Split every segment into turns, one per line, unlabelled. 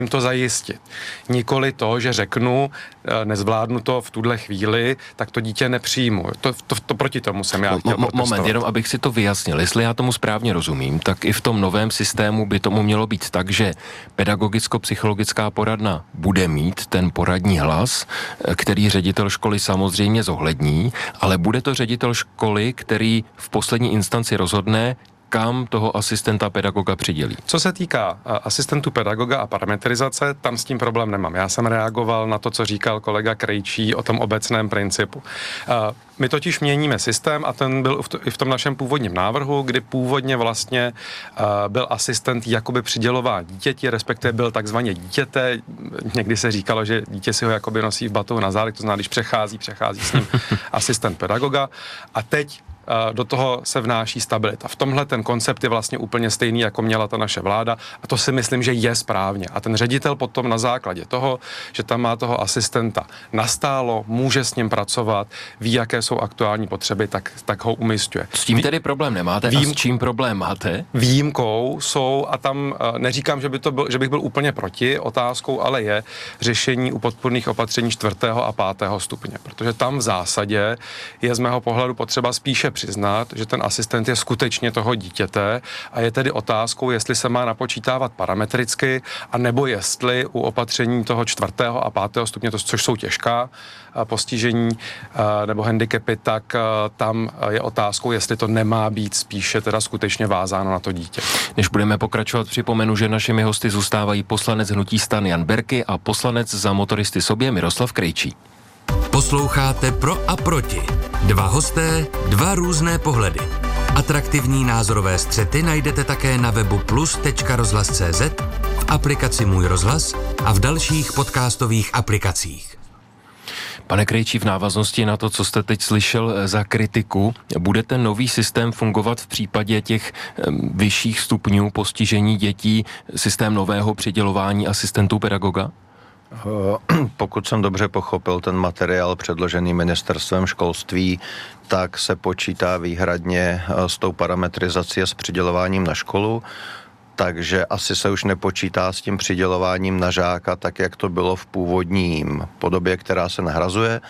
jim to zajistit. Nikoli to, že řeknu, nezvládnu to v tuhle chvíli, tak to dítě nepřijmu. To proti tomu jsem já chtěl protestovat.
Moment, jenom abych si to vyjasnil. Jestli já tomu správně rozumím, tak i v tom novém systému by tomu mělo být tak, že pedagogicko-psychologická poradna bude mít ten poradní hlas, který ředitel školy samozřejmě zohlední, ale bude to ředitel školy, který v poslední instanci rozhodne, kam toho asistenta pedagoga přidělí.
Co se týká asistentů pedagoga a parametrizace, tam s tím problém nemám. Já jsem reagoval na to, co říkal kolega Krejčí o tom obecném principu. My totiž měníme systém a ten byl i v tom našem původním návrhu, kdy původně vlastně byl asistent jakoby přidělován dítěti, respektive byl takzvaně dítěte. Někdy se říkalo, že dítě si ho jakoby nosí v batohu na zádech, to znamená, když přechází s ním asistent pedagoga. A teď do toho se vnáší stabilita. V tomhle ten koncept je vlastně úplně stejný, jako měla ta naše vláda a to si myslím, že je správně. A ten ředitel potom na základě toho, že tam má toho asistenta nastálo, může s ním pracovat, ví, jaké jsou aktuální potřeby, tak ho umisťuje.
S tím tedy problém nemáte a s čím problém máte?
Výjimkou jsou, a tam neříkám, že bych byl úplně proti, otázkou ale je řešení u podpůrných opatření 4. a 5. stupně, protože tam v zásadě je z mého pohledu potřeba spíše přiznat, že ten asistent je skutečně toho dítěte a je tedy otázkou, jestli se má napočítávat parametricky, anebo jestli u opatření toho 4. a 5. stupně, což jsou těžká postižení nebo handicapy, tak tam je otázkou, jestli to nemá být spíše teda skutečně vázáno na to dítě.
Než budeme pokračovat, připomenu, že našimi hosty zůstávají poslanec hnutí STAN Jan Berki a poslanec za motoristy sobě Miroslav Krejčí.
Posloucháte Pro a proti. Dva hosté, dva různé pohledy. Atraktivní názorové střety najdete také na webu plus.rozhlas.cz, v aplikaci Můj rozhlas a v dalších podcastových aplikacích.
Pane Krejčí, v návaznosti na to, co jste teď slyšel za kritiku, bude ten nový systém fungovat v případě těch vyšších stupňů postižení dětí, systém nového přidělování asistentů pedagoga?
Pokud jsem dobře pochopil ten materiál předložený ministerstvem školství, tak se počítá výhradně s tou parametrizací a s přidělováním na školu, takže asi se už nepočítá s tím přidělováním na žáka, tak jak to bylo v původním podobě, která se nahrazuje.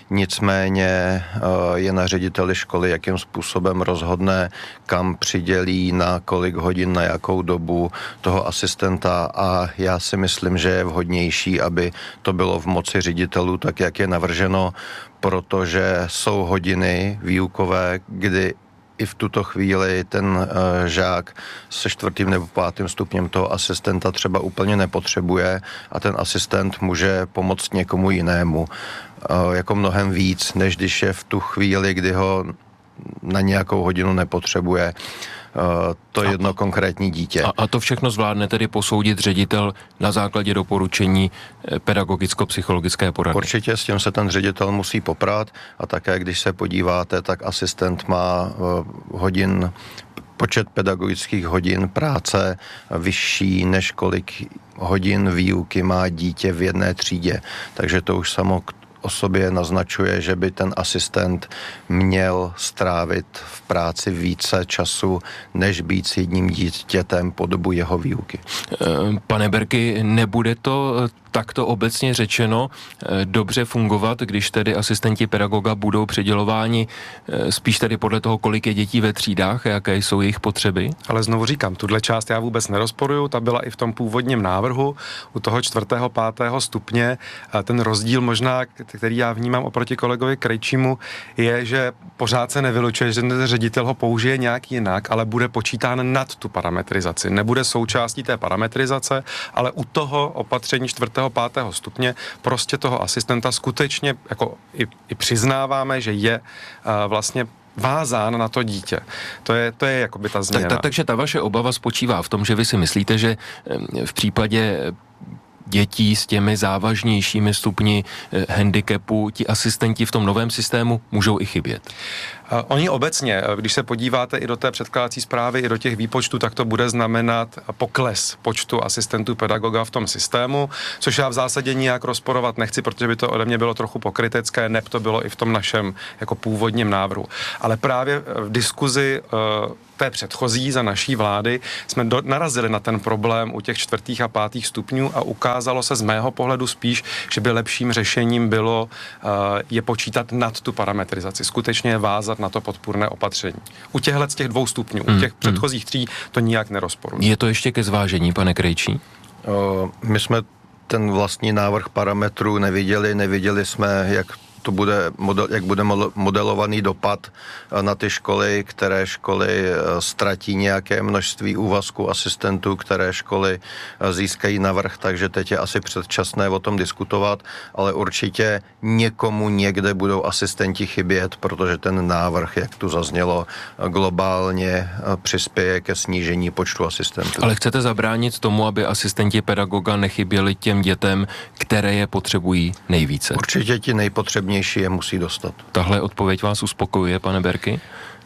Nicméně je na řediteli školy, jakým způsobem rozhodne, kam přidělí, na kolik hodin, na jakou dobu toho asistenta a já si myslím, že je vhodnější, aby to bylo v moci ředitelů, tak jak je navrženo, protože jsou hodiny výukové, kdy i v tuto chvíli ten žák se 4. nebo 5. stupněm toho asistenta třeba úplně nepotřebuje a ten asistent může pomoct někomu jinému jako mnohem víc, než když je v tu chvíli, kdy ho na nějakou hodinu nepotřebuje to jedno konkrétní dítě.
A to všechno zvládne tedy posoudit ředitel na základě doporučení pedagogicko-psychologické poradny?
Určitě s tím se ten ředitel musí poprat a také, když se podíváte, tak asistent má počet pedagogických hodin práce vyšší, než kolik hodin výuky má dítě v jedné třídě. Takže to už samo o sobě naznačuje, že by ten asistent měl strávit v práci více času, než být s jedním dítětem po dobu jeho výuky.
Pane Berky, nebude to takto obecně řečeno dobře fungovat, když tedy asistenti pedagoga budou přidělováni spíš tedy podle toho, kolik je dětí ve třídách a jaké jsou jejich potřeby?
Ale znovu říkám, tuhle část já vůbec nerozporuju, ta byla i v tom původním návrhu u toho 4. 5. stupně. Ten rozdíl možná, který já vnímám oproti kolegovi Krejčímu, je, že pořád se nevylučuje, že ten ředitel ho použije nějak jinak, ale bude počítán nad tu parametrizaci. Nebude součástí té parametrizace, ale u toho opatření 4. 5. stupně prostě toho asistenta skutečně jako i přiznáváme, že je vlastně vázán na to dítě. To je jakoby ta změna.
Takže ta vaše obava spočívá v tom, že vy si myslíte, že v případě dětí s těmi závažnějšími stupni handicapu ti asistenti v tom novém systému můžou i chybět?
Oni obecně, když se podíváte i do té předkládací zprávy, i do těch výpočtů, tak to bude znamenat pokles počtu asistentů pedagoga v tom systému, což já v zásadě nijak rozporovat nechci, protože by to ode mě bylo trochu pokrytecké, neb to bylo i v tom našem jako původním návrhu. Ale právě v diskuzi té předchozí, za naší vlády, jsme narazili na ten problém u těch 4. a 5. stupňů a ukázalo se z mého pohledu spíš, že by lepším řešením bylo je počítat nad tu parametrizaci, skutečně je vázat na to podpůrné opatření. U těchhle z těch 2 stupňů, u těch předchozích 3 to nijak nerozporuje.
Je to ještě ke zvážení, pane Krejčí?
My jsme ten vlastní návrh parametrů neviděli jsme, jak bude modelovaný dopad na ty školy, které školy ztratí nějaké množství úvazků asistentů, které školy získají navrch, takže teď je asi předčasné o tom diskutovat, ale určitě někomu někde budou asistenti chybět, protože ten návrh, jak tu zaznělo, globálně přispěje ke snížení počtu asistentů.
Ale chcete zabránit tomu, aby asistenti pedagoga nechyběli těm dětem, které je potřebují nejvíce?
Určitě ti nejpotřebnější je musí dostat.
Tahle odpověď vás uspokojuje, pane Berky?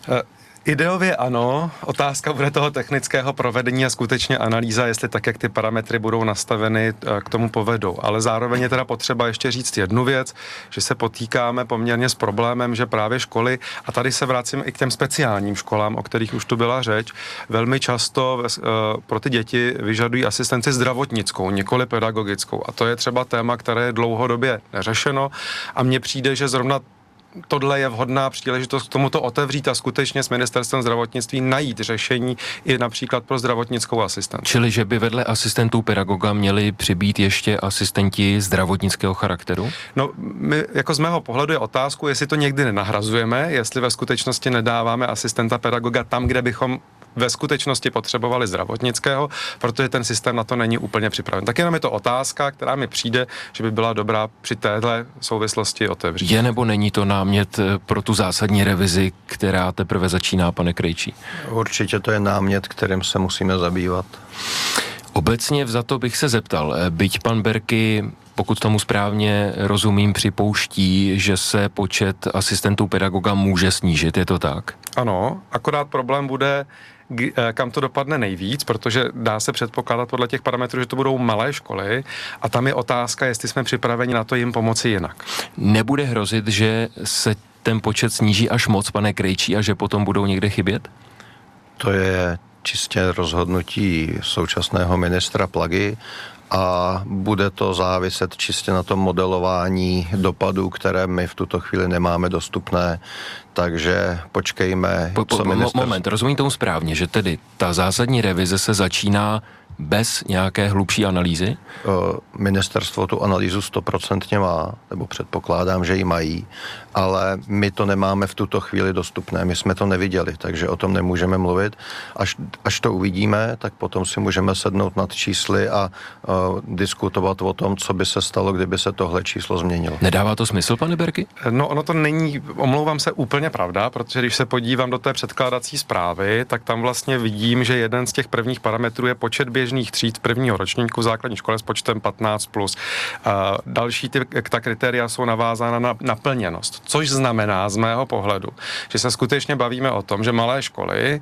Ideově ano, otázka bude toho technického provedení a skutečně analýza, jestli tak, jak ty parametry budou nastaveny, k tomu povedou. Ale zároveň je teda potřeba ještě říct jednu věc, že se potýkáme poměrně s problémem, že právě školy, a tady se vracím i k těm speciálním školám, o kterých už tu byla řeč, velmi často pro ty děti vyžadují asistenci zdravotnickou, nikoli pedagogickou. A to je třeba téma, které je dlouhodobě neřešeno a mně přijde, že zrovna tohle je vhodná příležitost k tomuto otevřít a skutečně s ministerstvem zdravotnictví najít řešení i například pro zdravotnickou asistenci.
Čili, že by vedle asistentů pedagoga měli přibýt ještě asistenti zdravotnického charakteru?
No, my, jako z mého pohledu je otázku, jestli to někdy nenahrazujeme, jestli ve skutečnosti nedáváme asistenta pedagoga tam, kde bychom ve skutečnosti potřebovali zdravotnického, protože ten systém na to není úplně připraven. Tak jenom je to otázka, která mi přijde, že by byla dobrá při téhle souvislosti otevřít.
Je nebo není to námět pro tu zásadní revizi, která teprve začíná, pane Krejčí?
Určitě to je námět, kterým se musíme zabývat.
Obecně vzato bych se zeptal, byť pan Berky, pokud tomu správně rozumím, připouští, že se počet asistentů pedagoga může snížit, je to tak?
Ano, akorát problém bude, kam to dopadne nejvíc, protože dá se předpokládat podle těch parametrů, že to budou malé školy a tam je otázka, jestli jsme připraveni na to jim pomoci jinak.
Nebude hrozit, že se ten počet sníží až moc, pane Krejčí, a že potom budou někde chybět?
To je čistě rozhodnutí současného ministra Plagy a bude to záviset čistě na tom modelování dopadů, které my v tuto chvíli nemáme dostupné, takže počkejme.
Moment, rozumím tomu správně, že tedy ta zásadní revize se začíná bez nějaké hlubší analýzy?
Ministerstvo tu analýzu 100% má, nebo předpokládám, že ji mají, ale my to nemáme v tuto chvíli dostupné, my jsme to neviděli, takže o tom nemůžeme mluvit. Až to uvidíme, tak potom si můžeme sednout nad čísly a diskutovat o tom, co by se stalo, kdyby se tohle číslo změnilo.
Nedává to smysl, pane Berky?
No, ono to není, omlouvám se, úplně pravda, protože když se podívám do té předkládací zprávy, tak tam vlastně vidím, že jeden z těch prvních parametrů je počet běžných tříd prvního ročníku v základní škole s počtem 15+. Další ta kritéria jsou navázána na naplněnost, což znamená z mého pohledu, že se skutečně bavíme o tom, že malé školy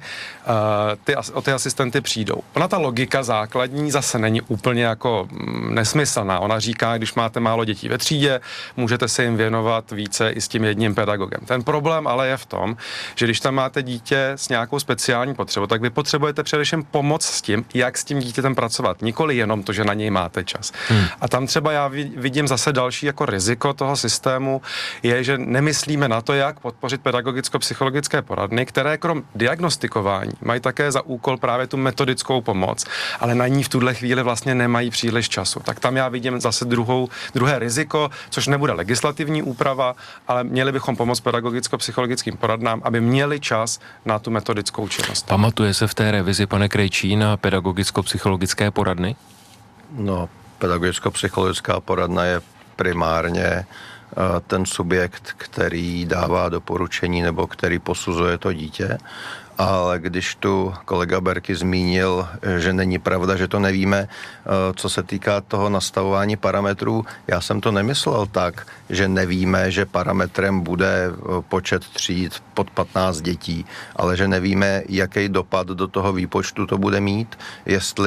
o ty asistenty přijdou. Ona ta logika základní zase není úplně jako nesmyslná. Ona říká, když máte málo dětí ve třídě, můžete se jim věnovat více i s tím jedním pedagogem. Ten problém ale je v tom, že když tam máte dítě s nějakou speciální potřebou, tak vy potřebujete především pomoc s tím, jak s tím dítětem pracovat. Nikoli jenom to, že na něj máte čas. A tam třeba já vidím zase další jako riziko toho systému je, že nemyslíme na to, jak podpořit pedagogicko-psychologické poradny, které krom diagnostikování mají také za úkol právě tu metodickou pomoc, ale na ní v tuhle chvíli vlastně nemají příliš času. Tak tam já vidím zase druhé riziko, což nebude legislativní úprava, ale měli bychom pomoct pedagogicko-psychologickým poradnám, aby měli čas na tu metodickou činnost.
Pamatuje se v té revizi, pane Krejčí, na pedagogicko-psychologické poradny?
No, pedagogicko-psychologická poradna je primárně ten subjekt, který dává doporučení nebo který posuzuje to dítě. Ale když tu kolega Berky zmínil, že není pravda, že to nevíme, co se týká toho nastavování parametrů, já jsem to nemyslel tak, že nevíme, že parametrem bude počet tříd pod 15 dětí, ale že nevíme, jaký dopad do toho výpočtu to bude mít, jestli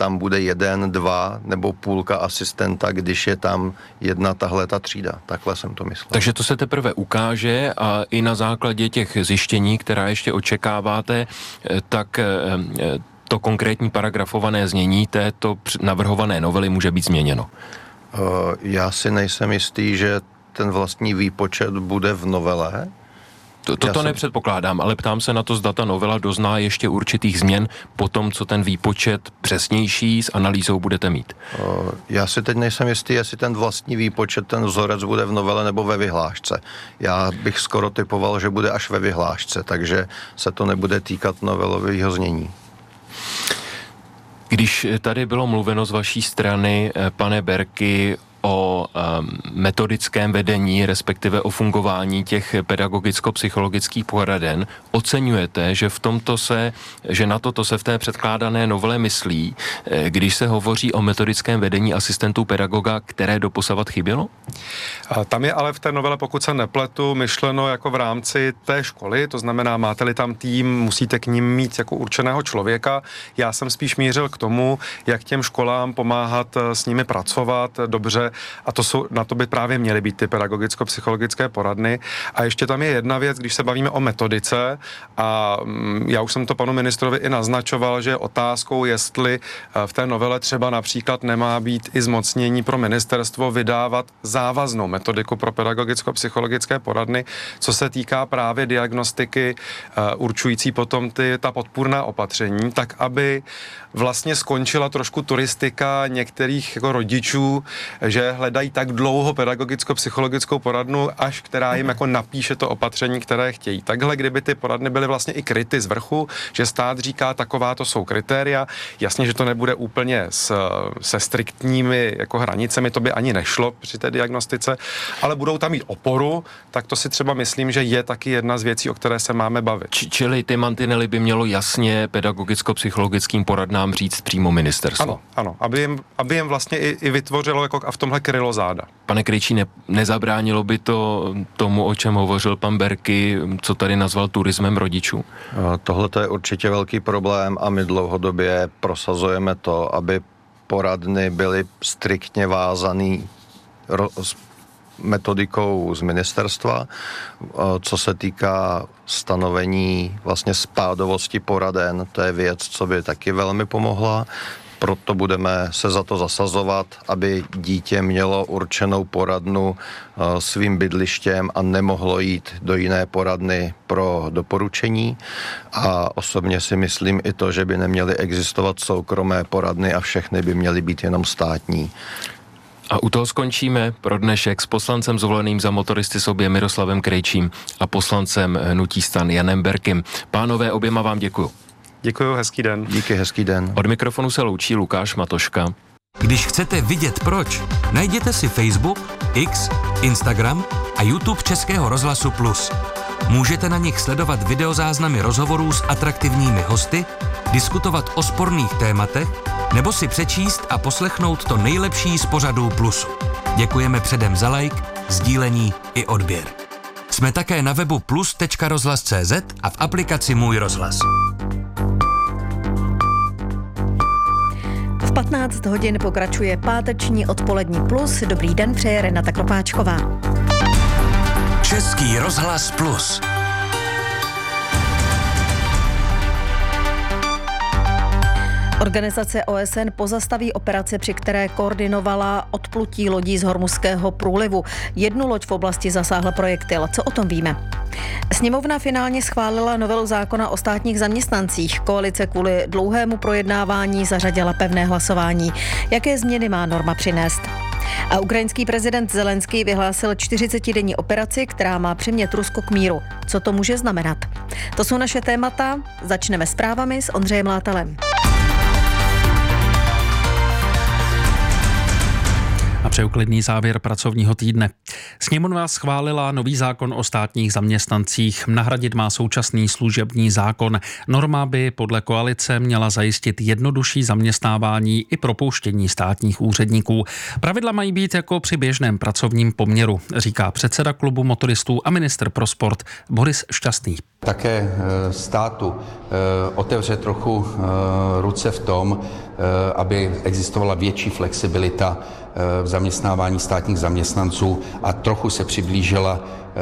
tam bude 1, 2 nebo půlka asistenta, když je tam jedna tahleta třída. Takhle jsem to myslel.
Takže to se teprve ukáže a i na základě těch zjištění, která ještě očekáváte, tak to konkrétní paragrafované znění této navrhované novely může být změněno.
Já si nejsem jistý, že ten vlastní výpočet bude v novele.
To nepředpokládám, ale ptám se na to, zda ta novela dozná ještě určitých změn po tom, co ten výpočet přesnější s analýzou budete mít.
Já si teď nejsem jistý, jestli ten vlastní výpočet, ten vzorec bude v novele nebo ve vyhlášce. Já bych skoro typoval, že bude až ve vyhlášce, takže se to nebude týkat novelového znění. Když
tady bylo mluveno z vaší strany, pane Berki, o metodickém vedení, respektive o fungování těch pedagogicko-psychologických poraden, oceňujete, že na toto se v té předkládané novele myslí, když se hovoří o metodickém vedení asistentů pedagoga, které doposavat chybělo?
Tam je ale v té novele, pokud se nepletu, myšleno jako v rámci té školy, to znamená, máte-li tam tým, musíte k ním mít jako určeného člověka. Já jsem spíš mířil k tomu, jak těm školám pomáhat s nimi pracovat dobře, a na to by právě měly být ty pedagogicko-psychologické poradny. A ještě tam je jedna věc, když se bavíme o metodice, a já už jsem to panu ministrovi i naznačoval, že je otázkou, jestli v té novele třeba například nemá být i zmocnění pro ministerstvo vydávat závaznou metodiku pro pedagogicko-psychologické poradny, co se týká právě diagnostiky určující potom ta podpůrná opatření, tak aby vlastně skončila trošku turistika některých jako rodičů, že hledají tak dlouho pedagogicko-psychologickou poradnu, až která jim jako napíše to opatření, které chtějí. Takhle, kdyby ty poradny byly vlastně i kryty z vrchu, že stát říká, takováto jsou kritéria, jasně, že to nebude úplně se striktními jako hranicemi, to by ani nešlo při té diagnostice, ale budou tam mít oporu, tak to si třeba myslím, že je taky jedna z věcí, o které se máme bavit.
Čili ty mantinely by mělo jasně pedagogicko-psychologickým poradnám říct přímo ministerstvo.
Ano, aby jim vlastně i vytvořilo jako a v tomhle krylo záda.
Pane Krejčí, nezabránilo by to tomu, o čem hovořil pan Berki, co tady nazval turismem rodičů?
Tohle je určitě velký problém a my dlouhodobě prosazujeme to, aby poradny byly striktně vázaný s metodikou z ministerstva, co se týká stanovení vlastně spádovosti poraden, to je věc, co by taky velmi pomohla. Proto budeme se za to zasazovat, aby dítě mělo určenou poradnu svým bydlištěm a nemohlo jít do jiné poradny pro doporučení. A osobně si myslím i to, že by neměly existovat soukromé poradny a všechny by měly být jenom státní.
A u toho skončíme pro dnešek s poslancem zvoleným za Motoristy sobě Miroslavem Krejčím a poslancem hnutí STAN Janem Berkim. Pánové, oběma vám děkuju.
Děkuju, hezký den.
Díky, hezký den.
Od mikrofonu se loučí Lukáš Matoška.
Když chcete vidět proč, najděte si Facebook, X, Instagram a YouTube Českého rozhlasu Plus. Můžete na nich sledovat videozáznamy rozhovorů s atraktivními hosty, diskutovat o sporných tématech nebo si přečíst a poslechnout to nejlepší z pořadů Plusu. Děkujeme předem za like, sdílení i odběr. Jsme také na webu plus.rozhlas.cz a v aplikaci Můj rozhlas.
V 15 hodin pokračuje páteční odpolední Plus. Dobrý den, přeje Renata Kropáčková.
Český rozhlas Plus.
Organizace OSN pozastaví operaci, při které koordinovala odplutí lodí z Hormuzského průlivu. Jednu loď v oblasti zasáhl projektil. Co o tom víme? Sněmovna finálně schválila novelu zákona o státních zaměstnancích. Koalice kvůli dlouhému projednávání zařadila pevné hlasování. Jaké změny má norma přinést? A ukrajinský prezident Zelenský vyhlásil 40denní operaci, která má přimět Rusko k míru. Co to může znamenat? To jsou naše témata. Začneme zprávami s Ondřejem Látalem.
A přeju klidný závěr pracovního týdne. Sněmovna schválila nový zákon o státních zaměstnancích. Nahradit má současný služební zákon. Norma by podle koalice měla zajistit jednodušší zaměstnávání i propouštění státních úředníků. Pravidla mají být jako při běžném pracovním poměru, říká předseda klubu motoristů a ministr pro sport Boris Šťastný.
Také státu otevře trochu ruce v tom, aby existovala větší flexibilita v zaměstnávání státních zaměstnanců a trochu se přiblížila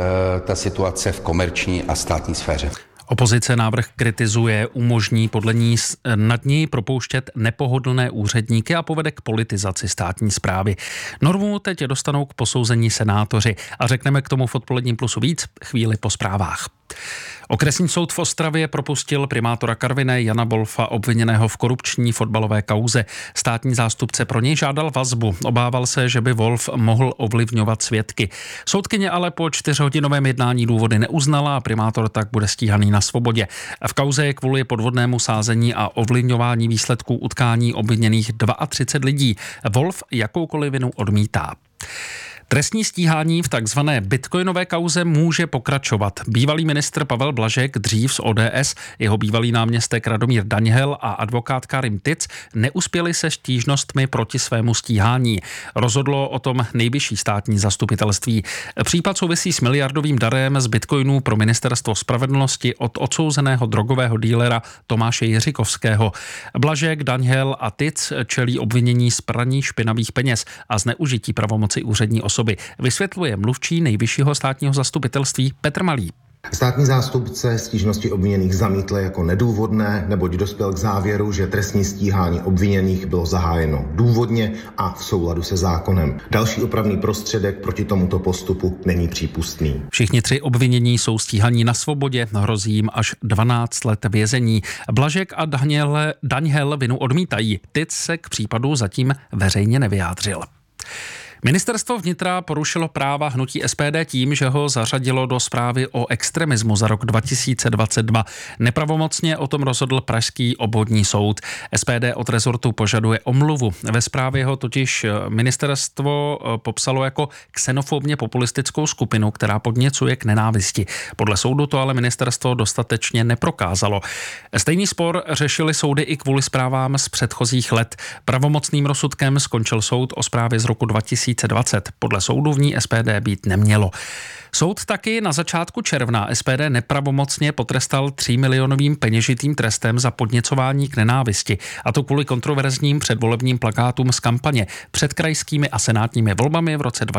ta situace v komerční a státní sféře.
Opozice návrh kritizuje, umožní podle ní nad něj propouštět nepohodlné úředníky a povede k politizaci státní správy. Normu teď dostanou k posouzení senátoři a řekneme k tomu v Odpoledním plusu víc chvíli po zprávách. Okresní soud v Ostravě propustil primátora Karviné Jana Wolfa, obviněného v korupční fotbalové kauze. Státní zástupce pro něj žádal vazbu. Obával se, že by Wolf mohl ovlivňovat svědky. Soudkyně ale po 4hodinovém jednání důvody neuznala a primátor tak bude stíhaný na svobodě. V kauze je kvůli podvodnému sázení a ovlivňování výsledků utkání obviněných 32 lidí. Wolf jakoukoliv vinu odmítá. Trestní stíhání v takzvané bitcoinové kauze může pokračovat. Bývalý ministr Pavel Blažek, dřív z ODS, jeho bývalý náměstek Radomír Daňhel a advokát Karim Tic neuspěli se stížnostmi proti svému stíhání. Rozhodlo o tom nejvyšší státní zastupitelství. Případ souvisí s miliardovým darem z bitcoinů pro ministerstvo spravedlnosti od odsouzeného drogového dílera Tomáše Jiřikovského. Blažek, Daňhel a Tic čelí obvinění z praní špinavých peněz a zneužití pravomoci úřední osoby. Vysvětluje mluvčí nejvyššího státního zastupitelství Petr Malý.
Státní zástupce stížnosti obviněných zamítl jako nedůvodné, neboť dospěl k závěru, že trestní stíhání obviněných bylo zahájeno důvodně a v souladu se zákonem. Další opravný prostředek proti tomuto postupu není přípustný.
Všichni 3 obvinění jsou stíhaní na svobodě, hrozí jim až 12 let vězení. Blažek a Daňhel vinu odmítají. Tic se k případu zatím veřejně nevyjádřil. Ministerstvo vnitra porušilo práva hnutí SPD tím, že ho zařadilo do zprávy o extremismu za rok 2022. Nepravomocně o tom rozhodl pražský obvodní soud. SPD od rezortu požaduje omluvu. Ve zprávě ho totiž ministerstvo popsalo jako xenofobně populistickou skupinu, která podněcuje k nenávisti. Podle soudu to ale ministerstvo dostatečně neprokázalo. Stejný spor řešili soudy i kvůli zprávám z předchozích let. Pravomocným rozsudkem skončil soud o zprávě z roku 2020. Podle soudu v ní SPD být nemělo. Soud taky na začátku června SPD nepravomocně potrestal 3 milionovým peněžitým trestem za podněcování k nenávisti, a to kvůli kontroverzním předvolebním plakátům z kampaně před krajskými a senátními volbami v roce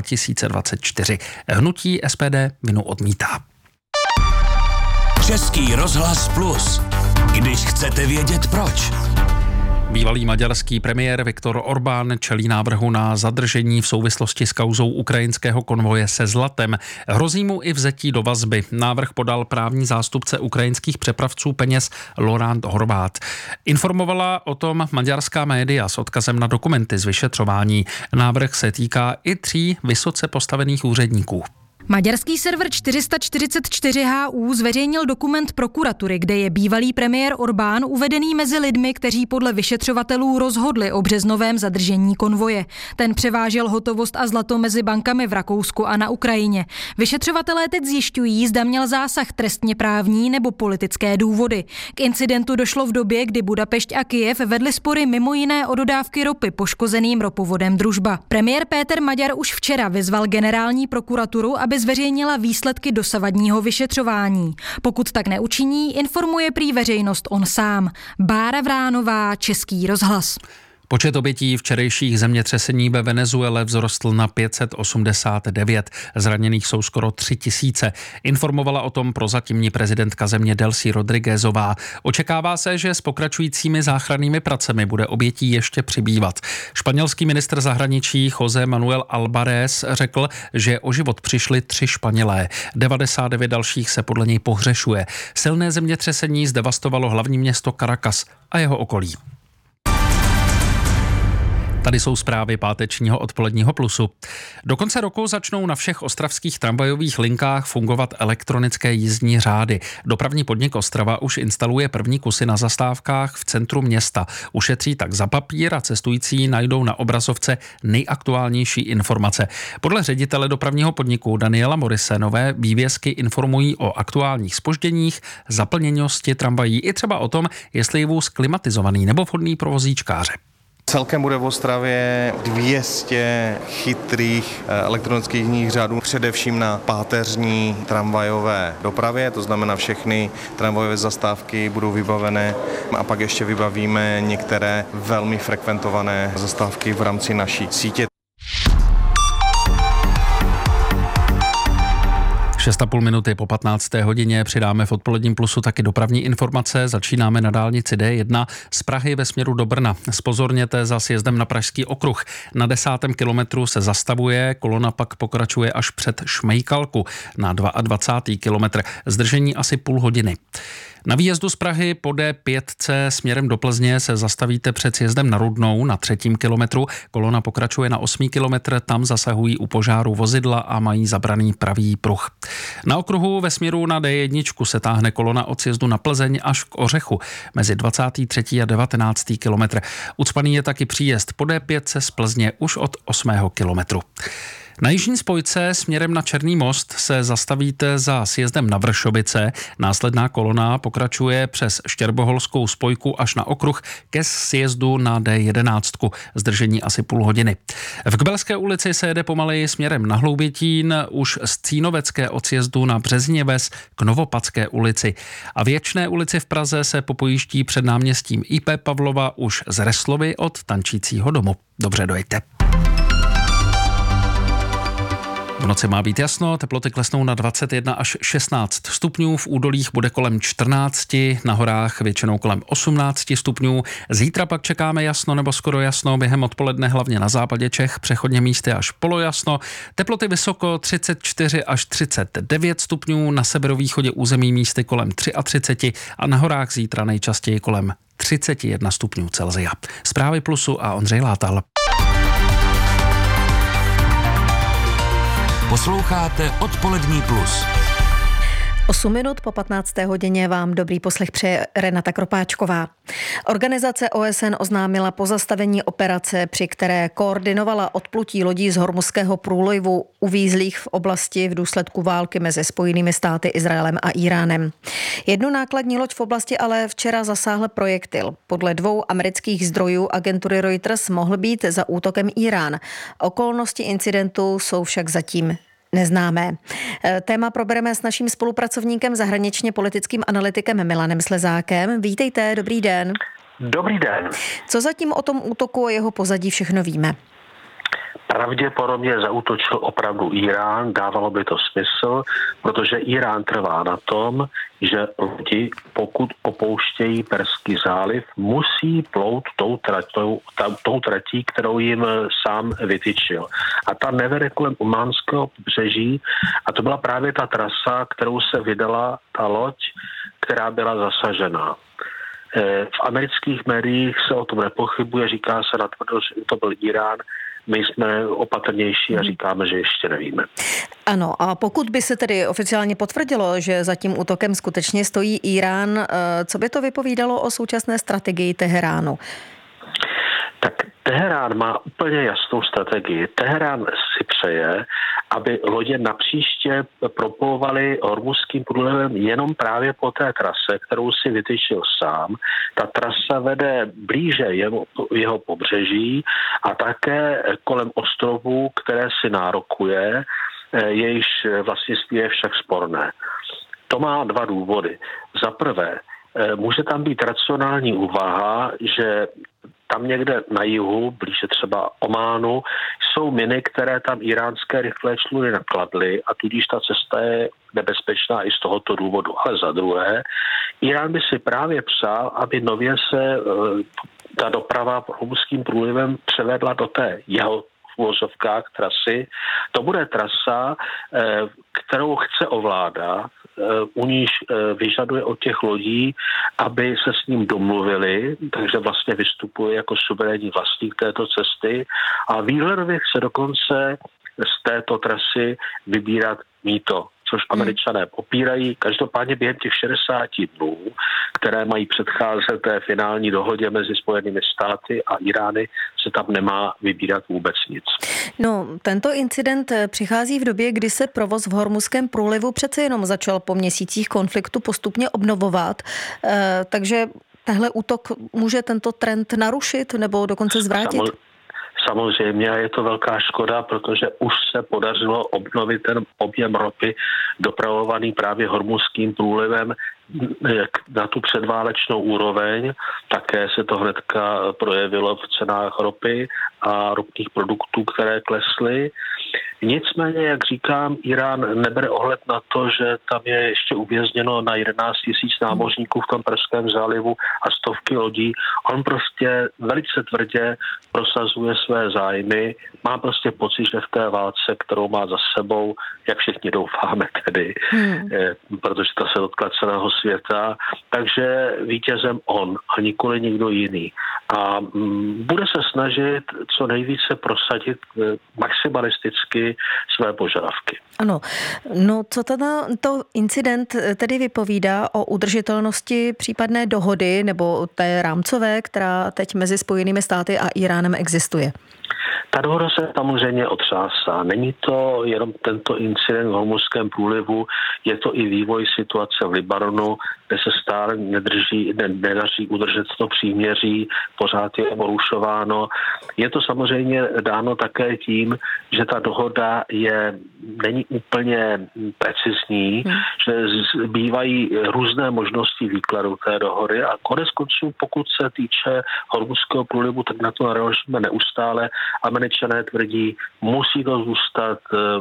2024. Hnutí SPD vinu odmítá.
Český rozhlas Plus. Když chcete vědět proč.
Bývalý maďarský premiér Viktor Orbán čelí návrhu na zadržení v souvislosti s kauzou ukrajinského konvoje se zlatem. Hrozí mu i vzetí do vazby. Návrh podal právní zástupce ukrajinských přepravců peněz Laurent Horváth. Informovala o tom maďarská média s odkazem na dokumenty z vyšetřování. Návrh se týká i 3 vysoce postavených úředníků.
Maďarský server 444HU zveřejnil dokument prokuratury, kde je bývalý premiér Orbán uvedený mezi lidmi, kteří podle vyšetřovatelů rozhodli o březnovém zadržení konvoje. Ten převážel hotovost a zlato mezi bankami v Rakousku a na Ukrajině. Vyšetřovatelé teď zjišťují, zda měl zásah trestně právní nebo politické důvody. K incidentu došlo v době, kdy Budapešť a Kyjev vedly spory mimo jiné o dodávky ropy poškozeným ropovodem Družba. Premiér Péter Maďar už včera vyzval generální prokuraturu, aby zveřejnila výsledky dosavadního vyšetřování. Pokud tak neučiní, informuje prý veřejnost on sám. Bára Vránová, Český rozhlas.
Počet obětí včerejších zemětřesení ve Venezuele vzrostl na 589. Zraněných jsou skoro 3000. Informovala o tom prozatímní prezidentka země Delcy Rodriguezová. Očekává se, že s pokračujícími záchrannými pracemi bude obětí ještě přibývat. Španělský ministr zahraničí José Manuel Alvarez řekl, že o život přišli 3 Španělé. 99 dalších se podle něj pohřešuje. Silné zemětřesení zdevastovalo hlavní město Caracas a jeho okolí. Tady jsou zprávy pátečního odpoledního Plusu. Do konce roku začnou na všech ostravských tramvajových linkách fungovat elektronické jízdní řády. Dopravní podnik Ostrava už instaluje první kusy na zastávkách v centru města. Ušetří tak za papír a cestující najdou na obrazovce nejaktuálnější informace. Podle ředitele dopravního podniku Daniela Morise nové vývězky informují o aktuálních zpožděních, zaplněnosti tramvají i třeba o tom, jestli je vůz klimatizovaný nebo vhodný pro vozíčkáře.
Celkem bude v Ostravě 200 chytrých elektronických jízdních řádů, především na páteřní tramvajové dopravě, to znamená všechny tramvajové zastávky budou vybavené a pak ještě vybavíme některé velmi frekventované zastávky v rámci naší sítě.
6,5 minuty po 15. hodině přidáme v odpoledním Plusu taky dopravní informace. Začínáme na dálnici D1 z Prahy ve směru do Brna. Zpozorněte za sjezdem na Pražský okruh. Na 10. kilometru se zastavuje, kolona pak pokračuje až před Šmejkalku na 22. kilometr. Zdržení asi půl hodiny. Na výjezdu z Prahy po D5 směrem do Plzně se zastavíte před sjezdem na Rudnou na 3. kilometru. Kolona pokračuje na 8. kilometr, tam zasahují u požáru vozidla a mají zabraný pravý pruh. Na okruhu ve směru na D1 se táhne kolona od sjezdu na Plzeň až k Ořechu mezi 23. a 19. kilometr. Ucpaný je taky příjezd po D5 z Plzně už od 8. kilometru. Na jižní spojce směrem na Černý most se zastavíte za sjezdem na Vršovice. Následná kolona pokračuje přes Štěrboholskou spojku až na okruh ke sjezdu na D11. Zdržení asi půl hodiny. V Kbelské ulici se jede pomaleji směrem na Hloubětín, už z Cínovecké od sjezdu na Březině Ves k Novopadské ulici. A Věčné ulici v Praze se popojíždí před náměstím IP Pavlova už z Reslovy od Tančícího domu. Dobře dojďte. V noci má být jasno, teploty klesnou na 21 až 16 stupňů, v údolích bude kolem 14, na horách většinou kolem 18 stupňů. Zítra pak čekáme jasno nebo skoro jasno, během odpoledne hlavně na západě Čech, přechodně místy až polojasno. Teploty vysoko 34 až 39 stupňů, na severovýchodě území místy kolem 33 a na horách zítra nejčastěji kolem 31 stupňů Celsia. Zprávy Plusu a Ondřej Látal.
Posloucháte Odpolední Plus.
8 minut po 15. hodině vám dobrý poslech přeje Renata Kropáčková. Organizace OSN oznámila pozastavení operace, při které koordinovala odplutí lodí z Hormuzského průlivu uvízlých v oblasti v důsledku války mezi Spojenými státy, Izraelem a Íránem. Jednu nákladní loď v oblasti ale včera zasáhl projektil. Podle 2 amerických zdrojů agentury Reuters mohl být za útokem Írán. Okolnosti incidentu jsou však zatím neznámé. Téma probereme s naším spolupracovníkem, zahraničně politickým analytikem Milanem Slezákem. Vítejte, dobrý den.
Dobrý den.
Co zatím o tom útoku a jeho pozadí všechno víme?
Pravděpodobně zaútočil opravdu Irán, dávalo by to smysl, protože Irán trvá na tom, že lodi, pokud opouštějí Perský záliv, musí plout tou tratí, kterou jim sám vytyčil. A ta nevede kolem Ománského pobřeží a to byla právě ta trasa, kterou se vydala ta loď, která byla zasažená. V amerických médiích se o tom nepochybuje, říká se natvrdo, že to byl Irán. My jsme opatrnější a říkáme, že ještě nevíme.
Ano, a pokud by se tedy oficiálně potvrdilo, že za tím útokem skutečně stojí Irán, co by to vypovídalo o současné strategii Teheránu?
Tak Teherán má úplně jasnou strategii. Teherán si přeje, aby lodě napříště proplouvaly Hormuzským průlivem jenom právě po té trase, kterou si vytyčil sám. Ta trasa vede blíže jeho pobřeží a také kolem ostrovů, které si nárokuje, jejichž vlastnictví je však sporné. To má 2 důvody. Za prvé, může tam být racionální úvaha, že tam někde na jihu, blíže třeba Ománu, jsou miny, které tam iránské rychlé čluny nakladly a tudíž ta cesta je nebezpečná i z tohoto důvodu. Ale za druhé, Irán by si právě přál, aby nově se ta doprava Hormuzským průlivem převedla do té jeho v uvozovkách trasy. To bude trasa, kterou chce ovládat u níž vyžaduje od těch lodí, aby se s ním domluvili, takže vlastně vystupuje jako suverénní vlastník této cesty a Wheelerovi chce dokonce z této trasy vybírat mýto, což Američané popírají. Každopádně během těch 60 dnů, které mají předcházet té finální dohodě mezi Spojenými státy a Irány, se tam nemá vybírat vůbec nic.
No, tento incident přichází v době, kdy se provoz v Hormuzském průlivu přece jenom začal po měsících konfliktu postupně obnovovat, takže tahle útok může tento trend narušit nebo dokonce zvrátit?
Samozřejmě je to velká škoda, protože už se podařilo obnovit ten objem ropy dopravovaný právě Hormuzským průlivem na tu předválečnou úroveň. Také se to hnedka projevilo v cenách ropy a ropných produktů, které klesly. Nicméně, jak říkám, Irán nebere ohled na to, že tam je ještě uvězněno na 11 000 námořníků v tom Perském zálivu a stovky lodí. On prostě velice tvrdě prosazuje své zájmy. Má prostě pocit, že v té válce, kterou má za sebou, jak všichni doufáme tedy, protože ta se dotkla celého světa, takže vítězem on a nikoli nikdo jiný. A bude se snažit co nejvíce prosadit maximalisticky své požadavky.
Ano, no co to incident tedy vypovídá o udržitelnosti případné dohody nebo té rámcové, která teď mezi Spojenými státy a Iránem existuje?
Ta dohoda se samozřejmě otřásá. Není to jenom tento incident v Hormuzském průlivu, je to i vývoj situace v Libanonu, kde se stále nedaří udržet to příměří, pořád je porušováno. Je to samozřejmě dáno také tím, že ta dohoda není úplně precizní, že bývají různé možnosti výkladu té dohody a konec konců, pokud se týče Hormuzského průlivu, tak na to narážíme neustále. Američané tvrdí, musí to zůstat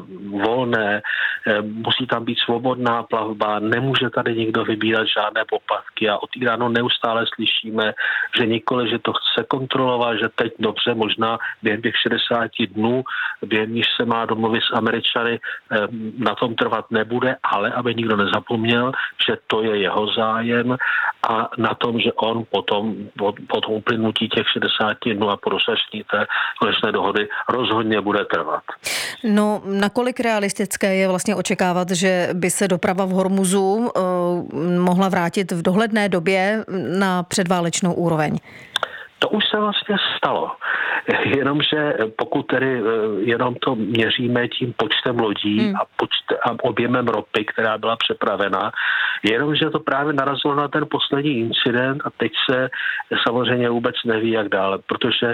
volné, musí tam být svobodná plavba, nemůže tady nikdo vybírat žádné poplatky a od Iránu neustále slyšíme, že nikoli, že to chce kontrolovat, že teď dobře, možná během těch 60 dnů, během níž se má domluvit s Američany, na tom trvat nebude, ale aby nikdo nezapomněl, že to je jeho zájem a na tom, že on potom po tom uplynutí těch 60 dnů a po dosažení té konečné dohody rozhodně bude trvat.
No, nakolik realistické je vlastně očekávat, že by se doprava v Hormuzu mohla vrátit v dohledné době na předválečnou úroveň?
To už se vlastně stalo. Jenomže pokud tedy jenom to měříme tím počtem lodí a objemem ropy, která byla přepravena, jenomže to právě narazilo na ten poslední incident a teď se samozřejmě vůbec neví, jak dále, protože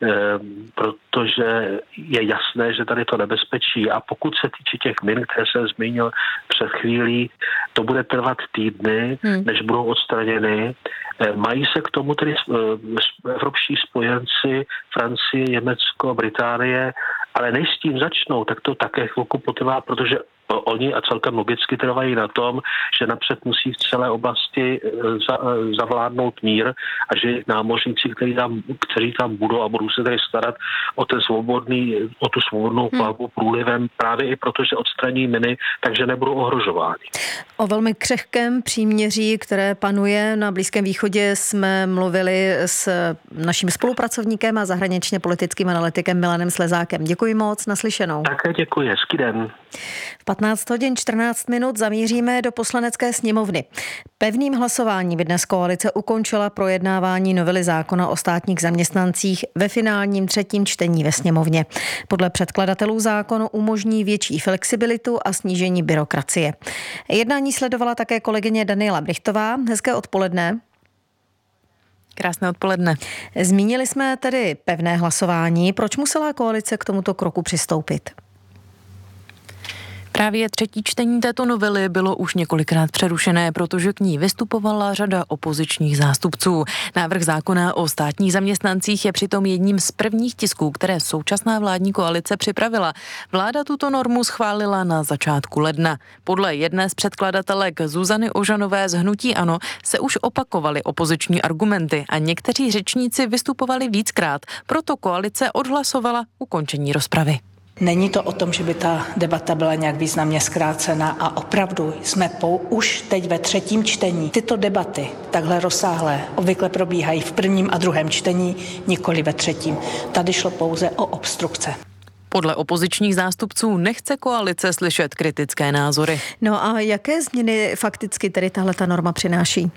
je jasné, že tady to nebezpečí a pokud se týče těch min, které jsem zmínil před chvílí, to bude trvat týdny, než budou odstraněny. Mají se k tomu tedy evropští spojenci, Francie, Německo, Británie, ale než s tím začnou, tak to také chvilku potrvá, protože oni a celkem logicky trvají na tom, že napřed musí v celé oblasti zavládnout mír a že námořníci, kteří tam budou a budou se tady starat o tu svobodnou plavbu průlivem, právě i proto, že odstraní miny, takže nebudou ohrožováni.
O velmi křehkém příměří, které panuje na Blízkém východě, jsme mluvili s naším spolupracovníkem a zahraničně politickým analytikem Milanem Slezákem. Děkuji moc, naslyšenou.
Také děkuji, hezký den.
V 15 hodin 14 minut zamíříme do Poslanecké sněmovny. Pevným hlasováním by dnes koalice ukončila projednávání novely zákona o státních zaměstnancích ve finálním třetím čtení ve sněmovně. Podle předkladatelů zákon umožní větší flexibilitu a snížení byrokracie. Jednání sledovala také kolegyně Daniela Brichtová. Hezké odpoledne.
Krásné odpoledne.
Zmínili jsme tedy pevné hlasování. Proč musela koalice k tomuto kroku přistoupit?
Právě třetí čtení této novely bylo už několikrát přerušené, protože k ní vystupovala řada opozičních zástupců. Návrh zákona o státních zaměstnancích je přitom jedním z prvních tisků, které současná vládní koalice připravila. Vláda tuto normu schválila na začátku ledna. Podle jedné z předkladatelek Zuzany Ožanové z hnutí ANO se už opakovaly opoziční argumenty a někteří řečníci vystupovali víckrát, proto koalice odhlasovala ukončení rozpravy.
Není to o tom, že by ta debata byla nějak významně zkrácena a opravdu jsme už teď ve 3. čtení. Tyto debaty, takhle rozsáhlé, obvykle probíhají v 1. a 2. čtení, nikoli ve 3. Tady šlo pouze o obstrukce.
Podle opozičních zástupců nechce koalice slyšet kritické názory.
No a jaké změny fakticky tedy tahleta norma přináší?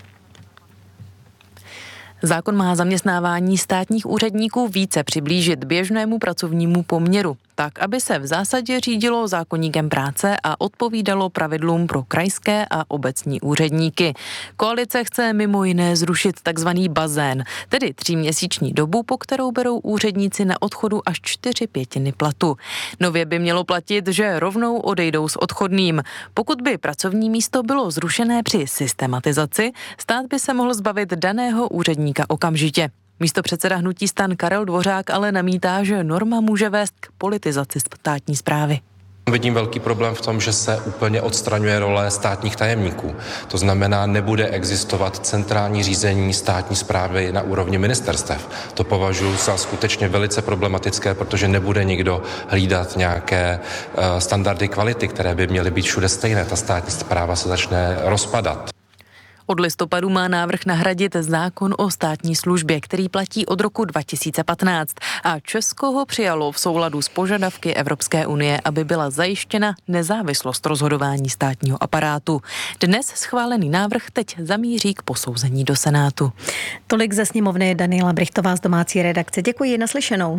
Zákon má zaměstnávání státních úředníků více přiblížit běžnému pracovnímu poměru, tak, aby se v zásadě řídilo zákoníkem práce a odpovídalo pravidlům pro krajské a obecní úředníky. Koalice chce mimo jiné zrušit takzvaný bazén, tedy 3měsíční dobu, po kterou berou úředníci na odchodu až 4/5 platu. Nově by mělo platit, že rovnou odejdou s odchodným. Pokud by pracovní místo bylo zrušené při systematizaci, stát by se mohl zbavit daného úředníka okamžitě. Místopředseda hnutí STAN Karel Dvořák ale namítá, že norma může vést k politizaci státní správy.
Vidím velký problém v tom, že se úplně odstraňuje role státních tajemníků. To znamená, nebude existovat centrální řízení státní správy na úrovni ministerstev. To považuji za skutečně velice problematické, protože nebude nikdo hlídat nějaké standardy kvality, které by měly být všude stejné. Ta státní správa se začne rozpadat.
Od listopadu má návrh nahradit zákon o státní službě, který platí od roku 2015 a Česko ho přijalo v souladu s požadavky Evropské unie, aby byla zajištěna nezávislost rozhodování státního aparátu. Dnes schválený návrh teď zamíří k posouzení do Senátu.
Tolik ze sněmovny Daniela Brichtová z domácí redakce. Děkuji, naslyšenou.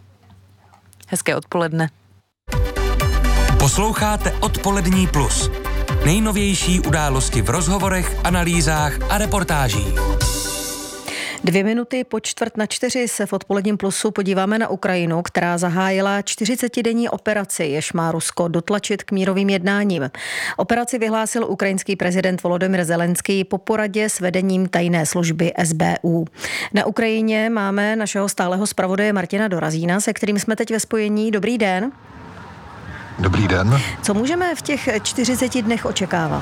Hezké odpoledne.
Posloucháte Odpolední plus. Nejnovější události v rozhovorech, analýzách a reportážích.
2 minuty po 3:45 se v Odpoledním plusu podíváme na Ukrajinu, která zahájila 40denní operaci, jež má Rusko dotlačit k mírovým jednáním. Operaci vyhlásil ukrajinský prezident Volodymyr Zelenský po poradě s vedením tajné služby SBU. Na Ukrajině máme našeho stálého zpravodaje Martina Dorazína, se kterým jsme teď ve spojení. Dobrý den.
Dobrý den.
Co můžeme v těch 40 dnech očekávat?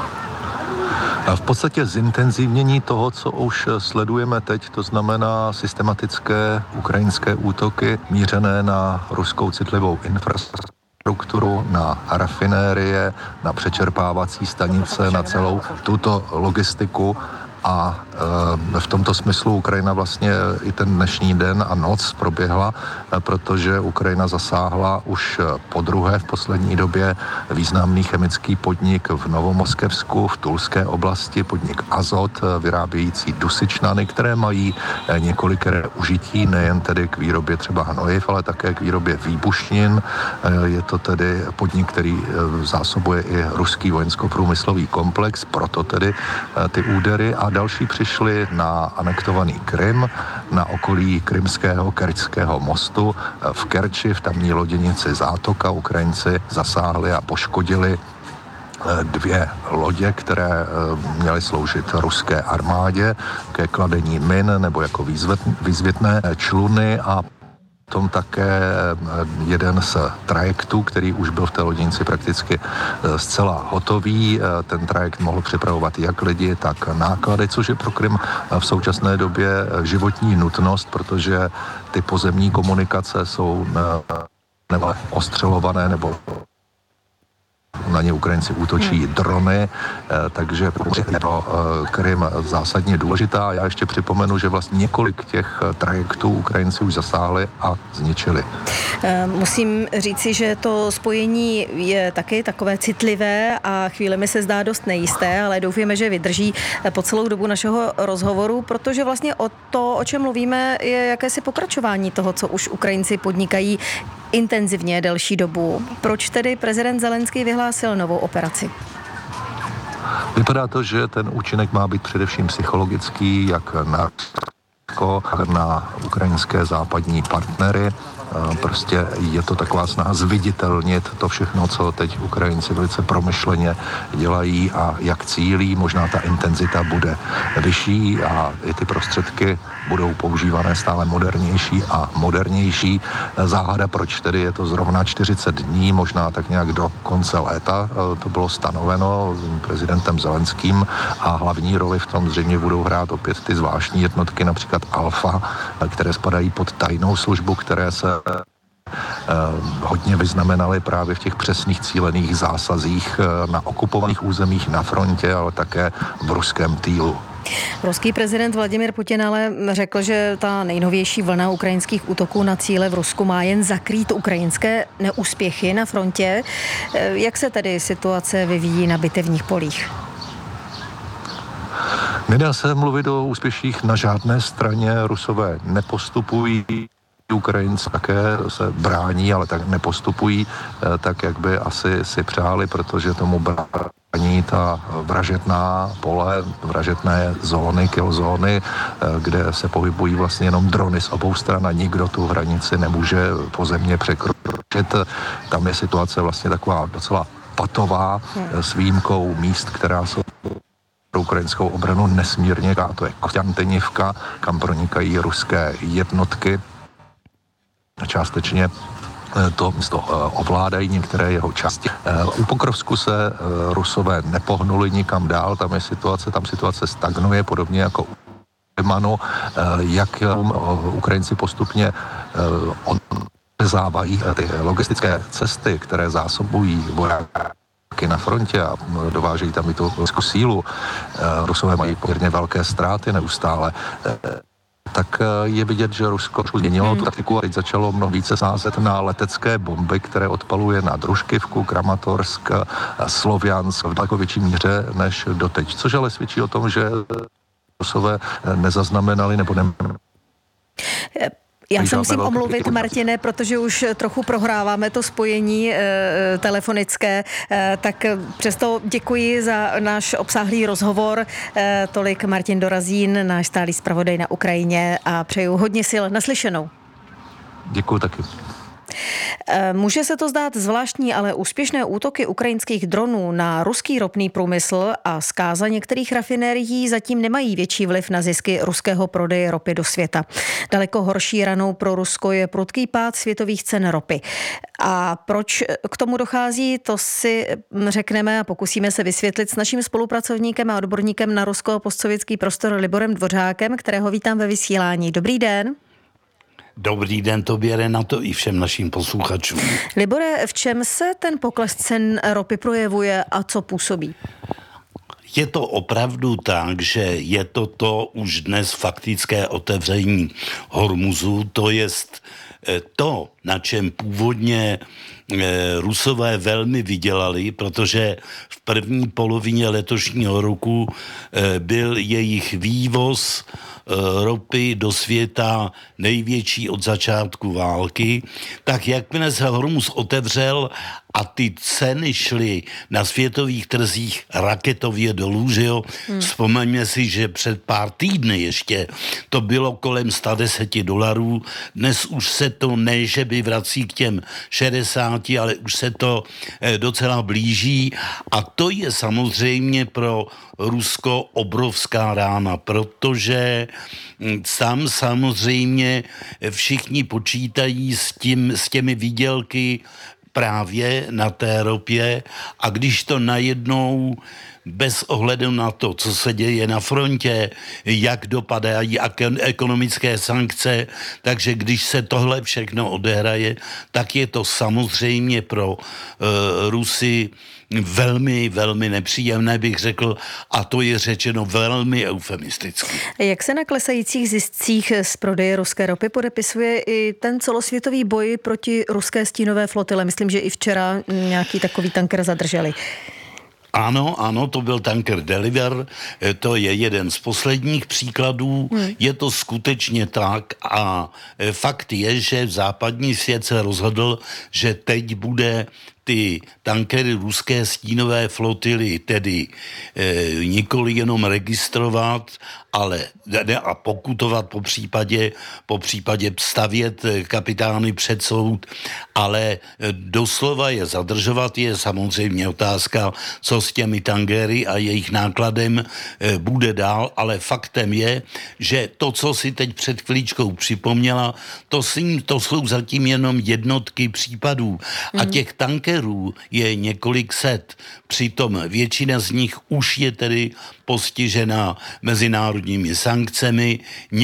V podstatě zintenzivnění toho, co už sledujeme teď, to znamená systematické ukrajinské útoky mířené na ruskou citlivou infrastrukturu, na rafinérie, na přečerpávací stanice, na celou tuto logistiku. A v tomto smyslu Ukrajina vlastně i ten dnešní den a noc proběhla, protože Ukrajina zasáhla už podruhé v poslední době významný chemický podnik v Novomoskevsku, v Tulské oblasti, podnik Azot, vyrábějící dusičnany, které mají několikeré užití, nejen tedy k výrobě třeba hnojiv, ale také k výrobě výbušnin. Je to tedy podnik, který zásobuje i ruský vojensko-průmyslový komplex, proto tedy ty údery. A další přišli na anektovaný Krym, na okolí krymského Kerčského mostu v Kerči, v tamní loděnici Zátoka. Ukrajinci zasáhli a poškodili 2 lodě, které měly sloužit ruské armádě ke kladení min nebo jako výzvětné čluny a tom také jeden z trajektů, který už byl v té loděnici prakticky zcela hotový. Ten trajekt mohl připravovat jak lidi, tak náklady, což je pro Krym v současné době životní nutnost, protože ty pozemní komunikace jsou nebo ostřelované, nebo na ně Ukrajinci útočí drony, takže je to Krym zásadně důležitá. Já ještě připomenu, že vlastně několik těch trajektů Ukrajinci už zasáhli a zničili.
Musím říci, že to spojení je taky takové citlivé a chvílemi se zdá dost nejisté, ale doufáme, že vydrží po celou dobu našeho rozhovoru, protože vlastně o čem mluvíme, je jakési pokračování toho, co už Ukrajinci podnikají intenzivně delší dobu. Proč tedy prezident Zelenský vyhlásil novou operaci?
Vypadá to, že ten účinek má být především psychologický, jak na ukrajinské západní partnery. Prostě je to taková snaha zviditelnit to všechno, co teď Ukrajinci velice promyšleně dělají a jak cílí. Možná ta intenzita bude vyšší a i ty prostředky budou používané stále modernější a modernější. Záhada, proč tedy je to zrovna 40 dní, možná tak nějak do konce léta, to bylo stanoveno prezidentem Zelenským a hlavní roli v tom zřejmě budou hrát opět ty zvláštní jednotky, například Alfa, které spadají pod tajnou službu, které se hodně vyznamenaly právě v těch přesných cílených zásazích na okupovaných územích na frontě, ale také v ruském týlu.
Ruský prezident Vladimír Putin ale řekl, že ta nejnovější vlna ukrajinských útoků na cíle v Rusku má jen zakrýt ukrajinské neúspěchy na frontě. Jak se tedy situace vyvíjí na bitevních polích?
Nedá se mluvit o úspěších na žádné straně. Rusové nepostupují, Ukrajinci také se brání, ale tak nepostupují tak, jak by asi si přáli, protože tomu brání ta vražedná pole, vražedné zóny, killzóny, kde se pohybují vlastně jenom drony z obou stran a nikdo tu hranici nemůže pozemně překročit. Tam je situace vlastně taková docela patová, s výjimkou míst, která jsou pro ukrajinskou obranu nesmírně, a to je Kostiantynivka, kam pronikají ruské jednotky. Částečně to město ovládají některé jeho části. U Pokrovsku se Rusové nepohnuli nikam dál, tam situace stagnuje, podobně jako u Limanu, jak Ukrajinci postupně odřezávají ty logistické cesty, které zásobují vojáky na frontě a dovážejí tam i tu ruskou sílu. Rusové mají poměrně velké ztráty neustále. Tak je vidět, že Rusko změnilo tu taktiku a teď začalo mnohem více sázet na letecké bomby, které odpaluje na Družkivku, Kramatorsk, Sloviansk v daleko větší míře než doteď. Což ale svědčí o tom, že Rusové nezaznamenali nebo
Já se musím omluvit, Martine, protože už trochu prohráváme to spojení telefonické, tak přesto děkuji za náš obsáhlý rozhovor. Tolik Martin Dorazín, náš stálý zpravodaj na Ukrajině, a přeju hodně sil. Naslyšenou.
Děkuji taky.
Může se to zdát zvláštní, ale úspěšné útoky ukrajinských dronů na ruský ropný průmysl a zkáza některých rafinérií zatím nemají větší vliv na zisky ruského prodeje ropy do světa. Daleko horší ranou pro Rusko je prudký pád světových cen ropy. A proč k tomu dochází, to si řekneme a pokusíme se vysvětlit s naším spolupracovníkem a odborníkem na rusko a postsovětský prostor Liborem Dvořákem, kterého vítám ve vysílání. Dobrý den.
Dobrý den tobě, Renato, i všem našim posluchačům.
Libore, v čem se ten pokles cen ropy projevuje a co působí?
Je to opravdu tak, že je to už dnes faktické otevření Hormuzu, to jest to, na čem původně Rusové velmi vydělali, protože v první polovině letošního roku byl jejich vývoz ropy do světa největší od začátku války, tak jakmile se Hormuz otevřel a ty ceny šly na světových trzích raketově dolů, že jo? Vzpomeňme si, že před pár týdny ještě to bylo kolem $110. Dnes už se to ne, že by vrací k těm 60, ale už se to docela blíží a to je samozřejmě pro Rusko obrovská rána, protože tam samozřejmě všichni počítají s těmi výdělky právě na té ropě a když to najednou bez ohledu na to, co se děje na frontě, jak dopadají ekonomické sankce, takže když se tohle všechno odehraje, tak je to samozřejmě pro Rusy velmi, velmi nepříjemné, bych řekl, a to je řečeno velmi eufemisticky.
Jak se na klesajících ziscích z prodeje ruské ropy podepisuje i ten celosvětový boj proti ruské stínové flotile? Myslím, že i včera nějaký takový tanker zadrželi.
Ano, to byl tanker Deliver, to je jeden z posledních příkladů, je to skutečně tak a fakt je, že západní svět se rozhodl, že teď bude ty tankery ruské stínové flotily tedy nikoli jenom registrovat, ale a pokutovat po případě stavět kapitány před soud, ale doslova je zadržovat. Je samozřejmě otázka, co s těmi tangery a jejich nákladem bude dál, ale faktem je, že to, co si teď před chvíličkou připomněla, to jsou zatím jenom jednotky případů a těch tankerů je několik set. Přitom většina z nich už je tedy postižena mezinárodními sankcemi,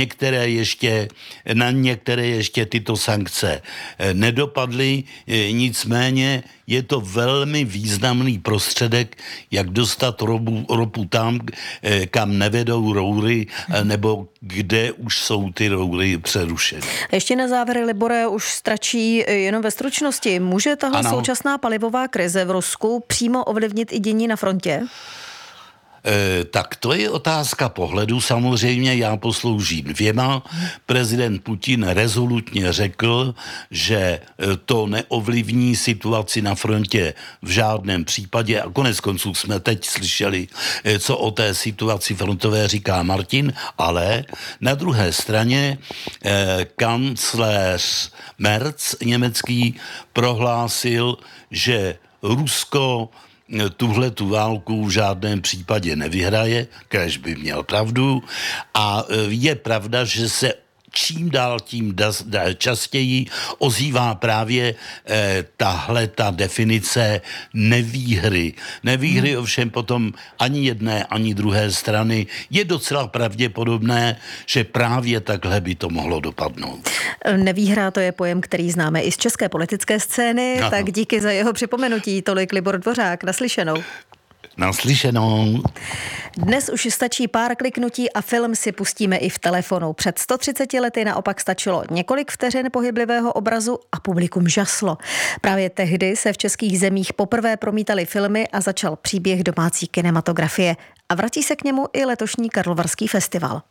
na některé ještě tyto sankce nedopadly, nicméně je to velmi významný prostředek, jak dostat ropu tam, kam nevedou roury, nebo kde už jsou ty roury přerušeny.
Ještě na závěr, Libore, už stačí jenom ve stručnosti. Může tahle současná palivová krize v Rusku přímo ovlivnit i dění na frontě?
Tak to je otázka pohledu. Samozřejmě já posloužím dvěma. Prezident Putin rezolutně řekl, že to neovlivní situaci na frontě v žádném případě a konec konců jsme teď slyšeli, co o té situaci frontové říká Martin, ale na druhé straně kancléř Merz německý prohlásil, že Rusko tuhletu válku v žádném případě nevyhraje, kéž by měl pravdu, a je pravda, že se čím dál tím častěji ozývá právě ta definice nevýhry. Nevýhry ovšem potom ani jedné, ani druhé strany. Je docela pravděpodobné, že právě takhle by to mohlo dopadnout.
Nevýhra, to je pojem, který známe i z české politické scény, tak díky za jeho připomenutí. Tolik Libor Dvořák, naslyšenou.
Naslyšenou.
Dnes už stačí pár kliknutí a film si pustíme i v telefonu. Před 130 lety naopak stačilo několik vteřin pohyblivého obrazu a publikum žaslo. Právě tehdy se v českých zemích poprvé promítaly filmy a začal příběh domácí kinematografie. A vrací se k němu i letošní Karlovarský festival.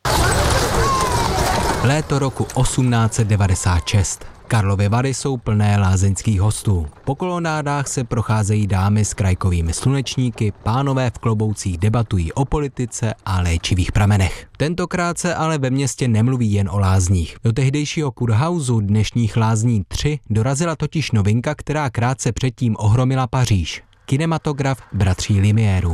Léto roku 1896. Karlovy Vary jsou plné lázeňských hostů. Po kolonádách se procházejí dámy s krajkovými slunečníky, pánové v kloboucích debatují o politice a léčivých pramenech. Tentokrát se ale ve městě nemluví jen o lázních. Do tehdejšího kurhausu, dnešních lázní 3, dorazila totiž novinka, která krátce předtím ohromila Paříž. Kinematograf bratří Lumiérů.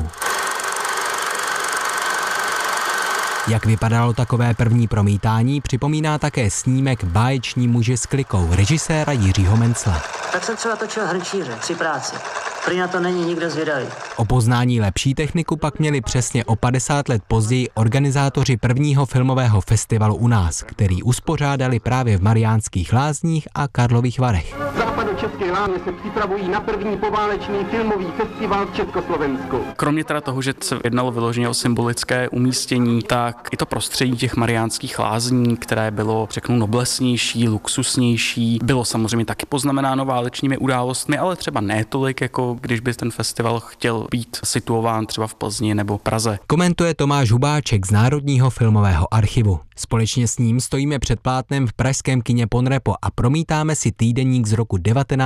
Jak vypadalo takové první promítání, připomíná také snímek Báječní muži s klikou režiséra Jiřího Mencla.
Tak jsem třeba točil Hrnčíře při práci. Prý na to není nikdo zvědavý.
O poznání lepší techniku pak měli přesně o 50 let později organizátoři prvního filmového festivalu u nás, který uspořádali právě v Mariánských Lázních a Karlových Varech.
Západočeské Lány se připravují na první poválečný filmový festival v Československu.
Kromě teda toho, že se jednalo vyloženě o symbolické umístění, tak i to prostředí těch Mariánských Lázní, které bylo, řeknu, noblesnější, luxusnější, bylo samozřejmě taky poznamenáno válečnými událostmi, ale třeba ne tolik, jako když by ten festival chtěl být situován třeba v Plzni nebo Praze.
Komentuje Tomáš Hubáček z Národního filmového archivu. Společně s ním stojíme před plátnem v pražském kině Ponrepo a promítáme si týdeník z roku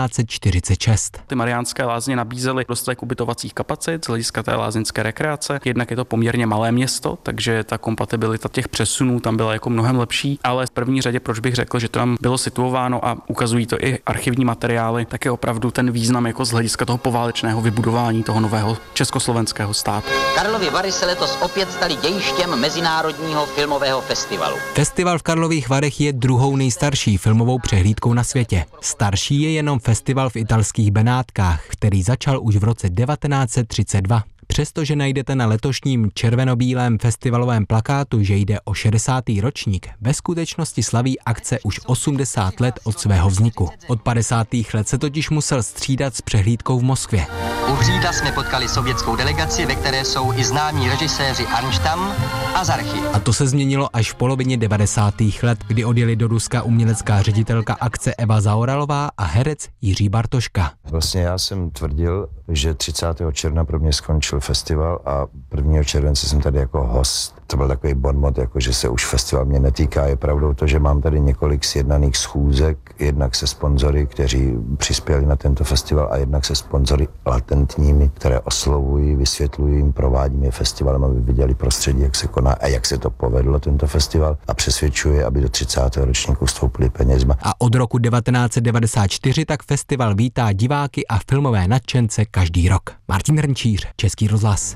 1946.
Ty Mariánské Lázně nabízely dostatek ubytovacích kapacit z hlediska té lázeňské rekreace. Jednak je to poměrně malé město, takže ta kompatibilita těch přesunů tam byla jako mnohem lepší, ale v první řadě, proč bych řekl, že to tam bylo situováno a ukazují to i archivní materiály, tak je opravdu ten význam jako z hlediska toho poválečného vybudování toho nového československého státu.
Karlovy Vary se letos opět staly dějištěm Mezinárodního filmového festivalu.
Festival v Karlových Varech je druhou nejstarší filmovou přehlídkou na světě. Starší je jenom festival v italských Benátkách, který začal už v roce 1932. Přestože najdete na letošním červenobílém festivalovém plakátu, že jde o 60. ročník, ve skutečnosti slaví akce už 80 let od svého vzniku. Od 50. let se totiž musel střídat s přehlídkou v Moskvě.
U Hřída jsme potkali sovětskou delegaci, ve které jsou i známí režiséři Arnštam a Zarchy.
A to se změnilo až v polovině 90. let, kdy odjeli do Ruska umělecká ředitelka akce Eva Zaoralová a herec Jiří Bartoška.
Vlastně já jsem tvrdil, že 30. června pro mě skončil festival a 1. července jsem tady jako host. To byl takový bonmot, jako že se už festival mě netýká. Je pravdou to, že mám tady několik sjednaných schůzek, jednak se sponzory, kteří přispěli na tento festival a jednak se sponzory kompetentními, které oslovují, vysvětlují jim, provádím je festivalem, aby viděli prostředí, jak se koná a jak se to povedlo, tento festival, a přesvědčuje, aby do 30. ročníku vstoupili penězma.
A od roku 1994 tak festival vítá diváky a filmové nadšence každý rok. Martin Hrnčíř, Český rozhlas.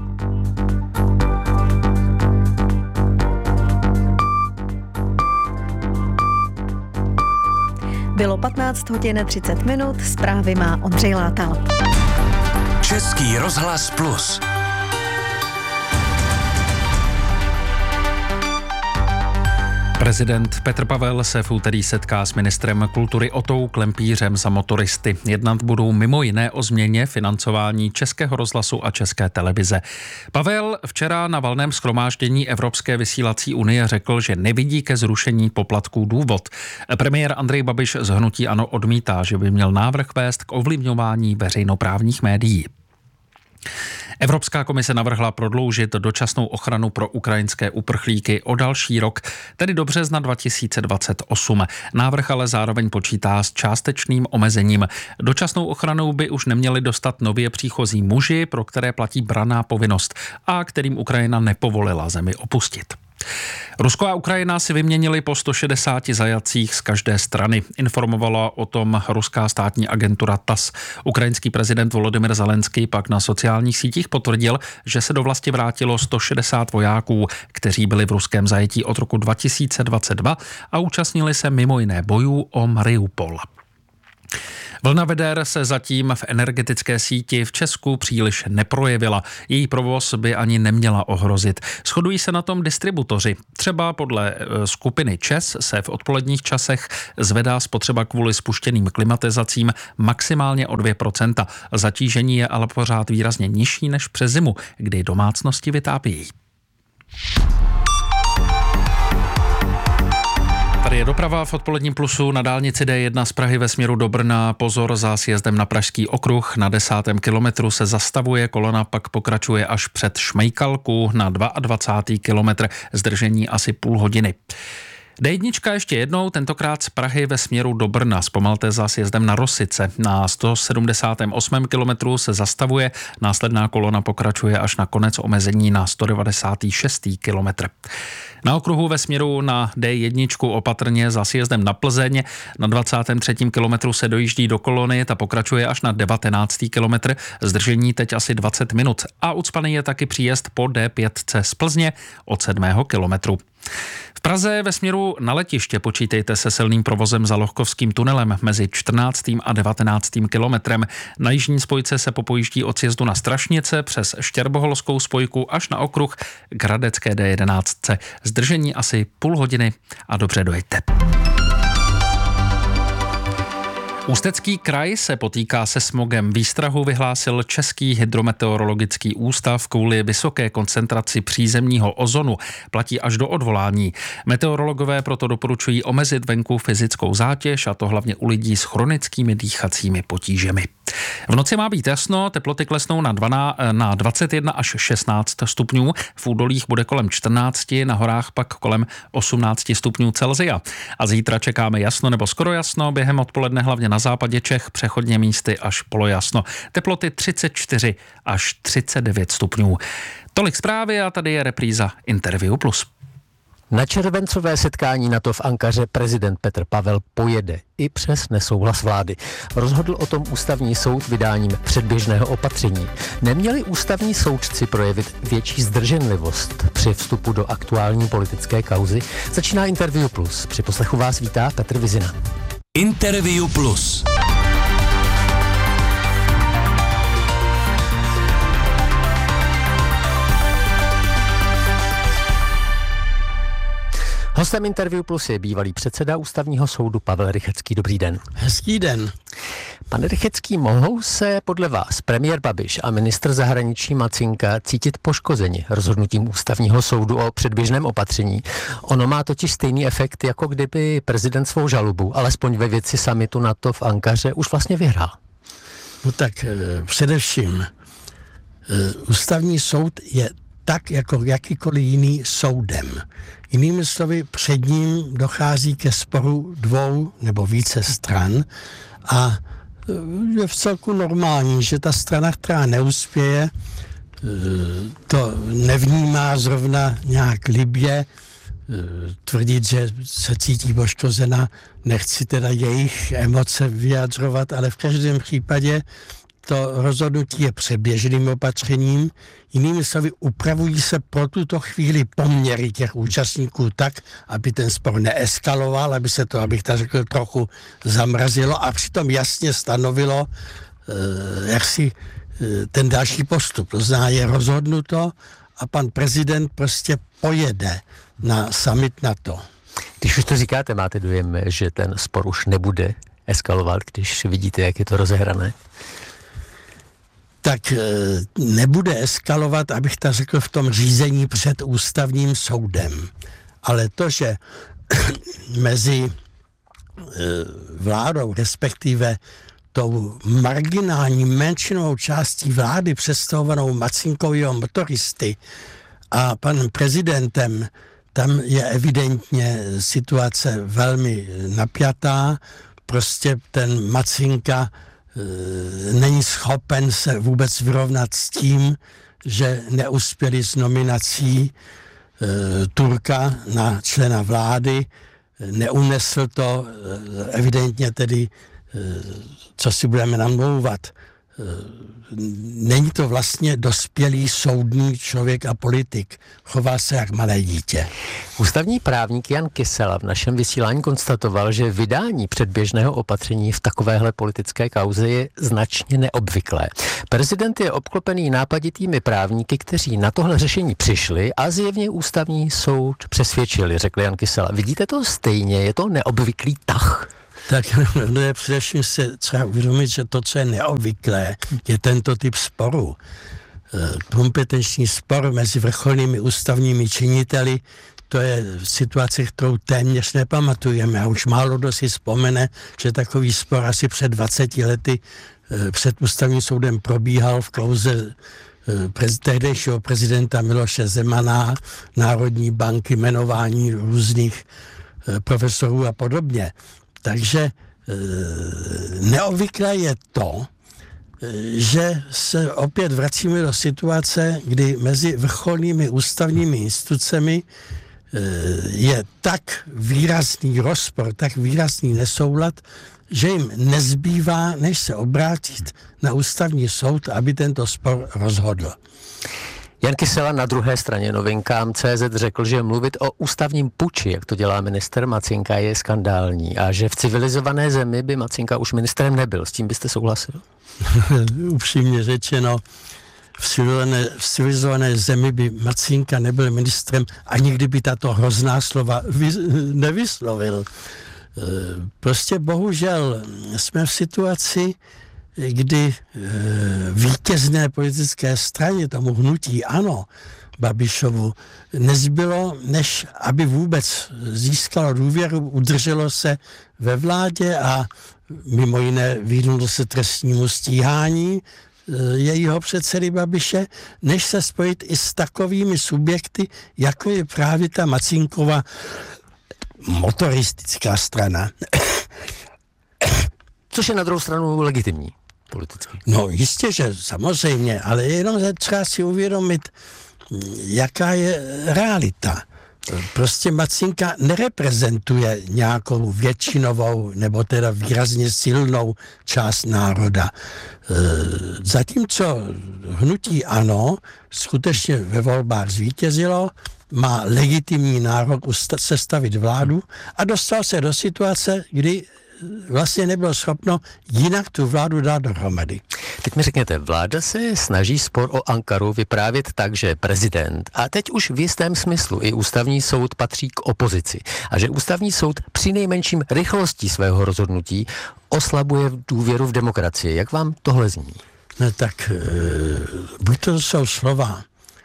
Bylo 15 hodin 30 minut, zprávy má Ondřej Látal.
Český rozhlas Plus.
Prezident Petr Pavel se v úterý setká s ministrem kultury Otou Klempířem za motoristy. Jednat budou mimo jiné o změně financování Českého rozhlasu a České televize. Pavel včera na valném shromáždění Evropské vysílací unie řekl, že nevidí ke zrušení poplatků důvod. Premiér Andrej Babiš z hnutí ANO odmítá, že by měl návrh vést k ovlivňování veřejnoprávních médií. Evropská komise navrhla prodloužit dočasnou ochranu pro ukrajinské uprchlíky o další rok, tedy do března 2028. Návrh ale zároveň počítá s částečným omezením. Dočasnou ochranou by už neměli dostat nově příchozí muži, pro které platí branná povinnost a kterým Ukrajina nepovolila zemi opustit. Rusko a Ukrajina si vyměnili po 160 zajatcích z každé strany. Informovala o tom ruská státní agentura TASS. Ukrajinský prezident Volodymyr Zelenský pak na sociálních sítích potvrdil, že se do vlasti vrátilo 160 vojáků, kteří byli v ruském zajetí od roku 2022 a účastnili se mimo jiné bojů o Mariupol. Vlna veder se zatím v energetické síti v Česku příliš neprojevila. Její provoz by ani neměla ohrozit. Shodují se na tom distributoři. Třeba podle skupiny ČEZ se v odpoledních časech zvedá spotřeba kvůli spuštěným klimatizacím maximálně o 2%. Zatížení je ale pořád výrazně nižší než přes zimu, kdy domácnosti vytápějí. Tady je doprava v odpoledním plusu na dálnici D1 z Prahy ve směru do Brna. Pozor za sjezdem na Pražský okruh. Na 10. kilometru se zastavuje, kolona pak pokračuje až před Šmejkalku na 22. kilometr. Zdržení asi půl hodiny. D1 ještě jednou, tentokrát z Prahy ve směru do Brna. Zpomalte za sjezdem na Rosice. Na 178. kilometru se zastavuje, následná kolona pokračuje až na konec omezení na 196. kilometr. Na okruhu ve směru na D1 opatrně za sjezdem na Plzeň. Na 23. kilometru se dojíždí do kolony, ta pokračuje až na 19. kilometr. Zdržení teď asi 20 minut. A ucpaný je taky příjezd po D5 z Plzně od 7. kilometru. V Praze ve směru na letiště počítejte se silným provozem za Lohkovským tunelem mezi 14. a 19. kilometrem. Na jižní spojce se popojíždí od sjezdu na Strašnice přes Štěrboholskou spojku až na okruh k Hradecké D11. Zdržení asi půl hodiny a dobře dojďte. Ústecký kraj se potýká se smogem. Výstrahu vyhlásil Český hydrometeorologický ústav kvůli vysoké koncentraci přízemního ozonu. Platí až do odvolání. Meteorologové proto doporučují omezit venku fyzickou zátěž, a to hlavně u lidí s chronickými dýchacími potížemi. V noci má být jasno, teploty klesnou na 21 až 16 stupňů, v údolích bude kolem 14, na horách pak kolem 18 stupňů Celsia. A zítra čekáme jasno nebo skoro jasno, během odpoledne hlavně na západě Čech přechodně místy až polojasno. Teploty 34 až 39 stupňů. Tolik zprávy a tady je repríza Interview Plus.
Na červencové setkání NATO v Ankaře prezident Petr Pavel pojede i přes nesouhlas vlády. Rozhodl o tom ústavní soud vydáním předběžného opatření. Neměli ústavní soudci projevit větší zdrženlivost při vstupu do aktuální politické kauzy? Začíná Interview Plus. Při poslechu vás vítá Petr Vizina.
Interview Plus.
Hostem Interview Plus je bývalý předseda ústavního soudu Pavel Rychetský. Dobrý den.
Hezký den.
Pane Rychetský, mohou se podle vás premiér Babiš a ministr zahraničí Macinka cítit poškozeni rozhodnutím ústavního soudu o předběžném opatření? Ono má totiž stejný efekt, jako kdyby prezident svou žalobu, alespoň ve věci summitu NATO v Ankaře, už vlastně vyhrál.
No tak především ústavní soud je tak jako jakýkoliv jiný soudem. Jinými slovy, před ním dochází ke sporu dvou nebo více stran a je v celku normální, že ta strana, která neuspěje, to nevnímá zrovna nějak libě, tvrdit, že se cítí poškozena, nechci teda jejich emoce vyjadřovat, ale v každém případě to rozhodnutí je předběžným opatřením. Jinými slovy, upravují se pro tuto chvíli poměry těch účastníků tak, aby ten spor neeskaloval, aby se to, abych tak řekl, trochu zamrazilo a přitom jasně stanovilo, jak si ten další postup. To znamená, je rozhodnuto a pan prezident prostě pojede na summit NATO.
Když už to říkáte, máte dojem, že ten spor už nebude eskalovat, když vidíte, jak je to rozehrané?
Tak nebude eskalovat, abych tak řekl, v tom řízení před ústavním soudem. Ale to, že mezi vládou, respektive tou marginální menšinovou částí vlády představovanou Macínkovýho motoristy a panem prezidentem, tam je evidentně situace velmi napjatá. Prostě ten Macínka není schopen se vůbec vyrovnat s tím, že neuspěli s nominací Turka na člena vlády. Neunesl to evidentně tedy, co si budeme namlouvat. Není to vlastně dospělý soudný člověk a politik. Chová se jak malé dítě.
Ústavní právník Jan Kysela v našem vysílání konstatoval, že vydání předběžného opatření v takovéhle politické kauze je značně neobvyklé. Prezident je obklopený nápaditými právníky, kteří na tohle řešení přišli a zjevně ústavní soud přesvědčili, řekl Jan Kysela. Vidíte to stejně? Je to neobvyklý tah?
Tak je především se třeba uvědomit, že to, co je neobvyklé, je tento typ sporu. Kompetenční spor mezi vrcholnými ústavními činiteli, to je situace, kterou téměř nepamatujeme. A už málo kdo si vzpomene, že takový spor asi před 20 lety před ústavním soudem probíhal v kauze tehdejšího prezidenta Miloše Zemana, Národní banky, jmenování různých profesorů a podobně. Takže neobvyklé je to, že se opět vracíme do situace, kdy mezi vrcholnými ústavními institucemi je tak výrazný rozpor, tak výrazný nesoulad, že jim nezbývá, než se obrátit na ústavní soud, aby tento spor rozhodl.
Jan Kysela na druhé straně novinkám CZ řekl, že mluvit o ústavním puči, jak to dělá minister Macínka, je skandální a že v civilizované zemi by Macínka už ministrem nebyl. S tím byste souhlasil?
Upřímně řečeno, v civilizované zemi by Macínka nebyl ministrem a nikdy by tato hrozná slova nevyslovil. Prostě bohužel jsme v situaci, kdy vítězné politické straně, tomu hnutí ANO, Babišovu, nezbylo, než aby vůbec získalo důvěru, udrželo se ve vládě a mimo jiné vyhnulo se trestnímu stíhání jejího předsedy Babiše, než se spojit i s takovými subjekty, jako je právě ta Macínkova motoristická strana.
Což je na druhou stranu legitimní politicky.
No jistě, že samozřejmě, ale jenom třeba si uvědomit, jaká je realita. Prostě Macínka nereprezentuje nějakou většinovou nebo teda výrazně silnou část národa. Zatímco hnutí ANO skutečně ve volbách zvítězilo, má legitimní nárok sestavit vládu a dostal se do situace, kdy vlastně nebylo schopno jinak tu vládu dát dohromady.
Teď mi řekněte, vláda se snaží spor o Ankaru vyprávět tak, že prezident a teď už v jistém smyslu i ústavní soud patří k opozici a že ústavní soud při nejmenším rychlostí svého rozhodnutí oslabuje důvěru v demokracii. Jak vám tohle zní?
No tak, buď to jsou slova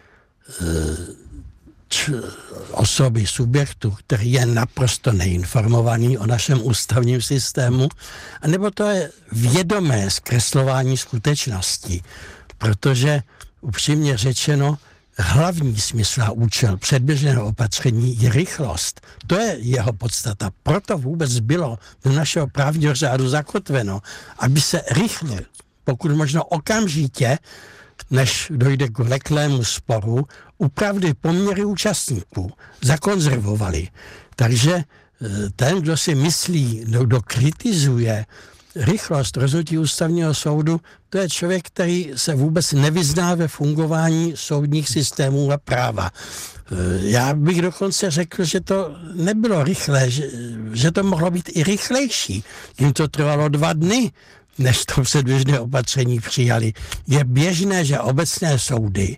osoby, subjektu, který je naprosto neinformovaný o našem ústavním systému, anebo to je vědomé zkreslování skutečnosti, protože upřímně řečeno, hlavní smysl a účel předběžného opatření je rychlost. To je jeho podstata. Proto vůbec bylo do našeho právního řádu zakotveno, aby se rychle, pokud možno okamžitě, než dojde k vleklému sporu, upravili poměry účastníků, zakonzervovali. Takže ten, kdo si myslí, kdo kritizuje rychlost rozhodnutí ústavního soudu, to je člověk, který se vůbec nevyzná ve fungování soudních systémů a práva. Já bych dokonce řekl, že to nebylo rychlé, že to mohlo být i rychlejší. Jim to trvalo 2 dny, než to předběžné opatření přijali. Je běžné, že obecné soudy,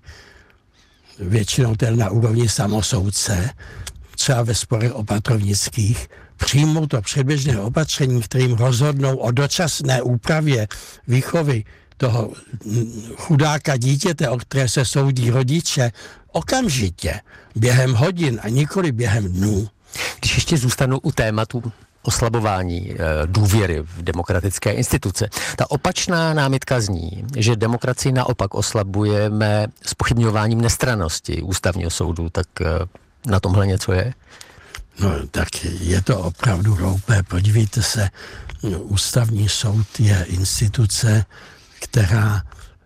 většinou tedy na úrovni samosoudce, třeba ve sporech opatrovnických, přijmou to předběžné opatření, kterým rozhodnou o dočasné úpravě výchovy toho chudáka dítěte, o které se soudí rodiče, okamžitě, během hodin a nikoli během dnů.
Když ještě zůstanu u tématu oslabování důvěry v demokratické instituce. Ta opačná námitka zní, že demokracii naopak oslabujeme zpochybňováním nestrannosti ústavního soudu, tak na tomhle něco je?
No, tak je to opravdu hloupé. Podívejte se, ústavní soud je instituce, která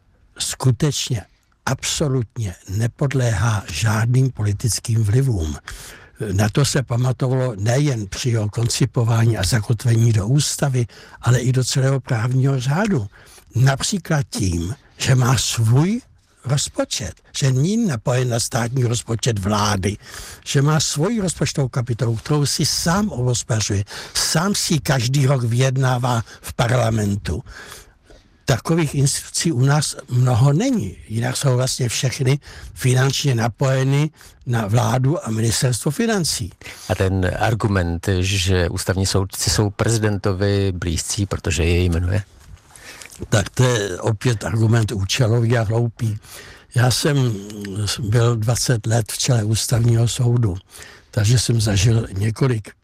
skutečně absolutně nepodléhá žádným politickým vlivům. Na to se pamatovalo nejen při jeho koncipování a zakotvení do ústavy, ale i do celého právního řádu. Například tím, že má svůj rozpočet, že není napojen na státní rozpočet vlády, že má svoji rozpočtovou kapitolu, kterou si sám obhospodařuje, sám si každý rok vyjednává v parlamentu. Takových institucí u nás mnoho není. Jinak jsou vlastně všechny finančně napojeny na vládu a ministerstvo financí.
A ten argument, že ústavní soudci jsou prezidentovi blízcí, protože je jmenuje?
Tak to je opět argument účelový a hloupý. Já jsem byl 20 let v čele ústavního soudu, takže jsem zažil několik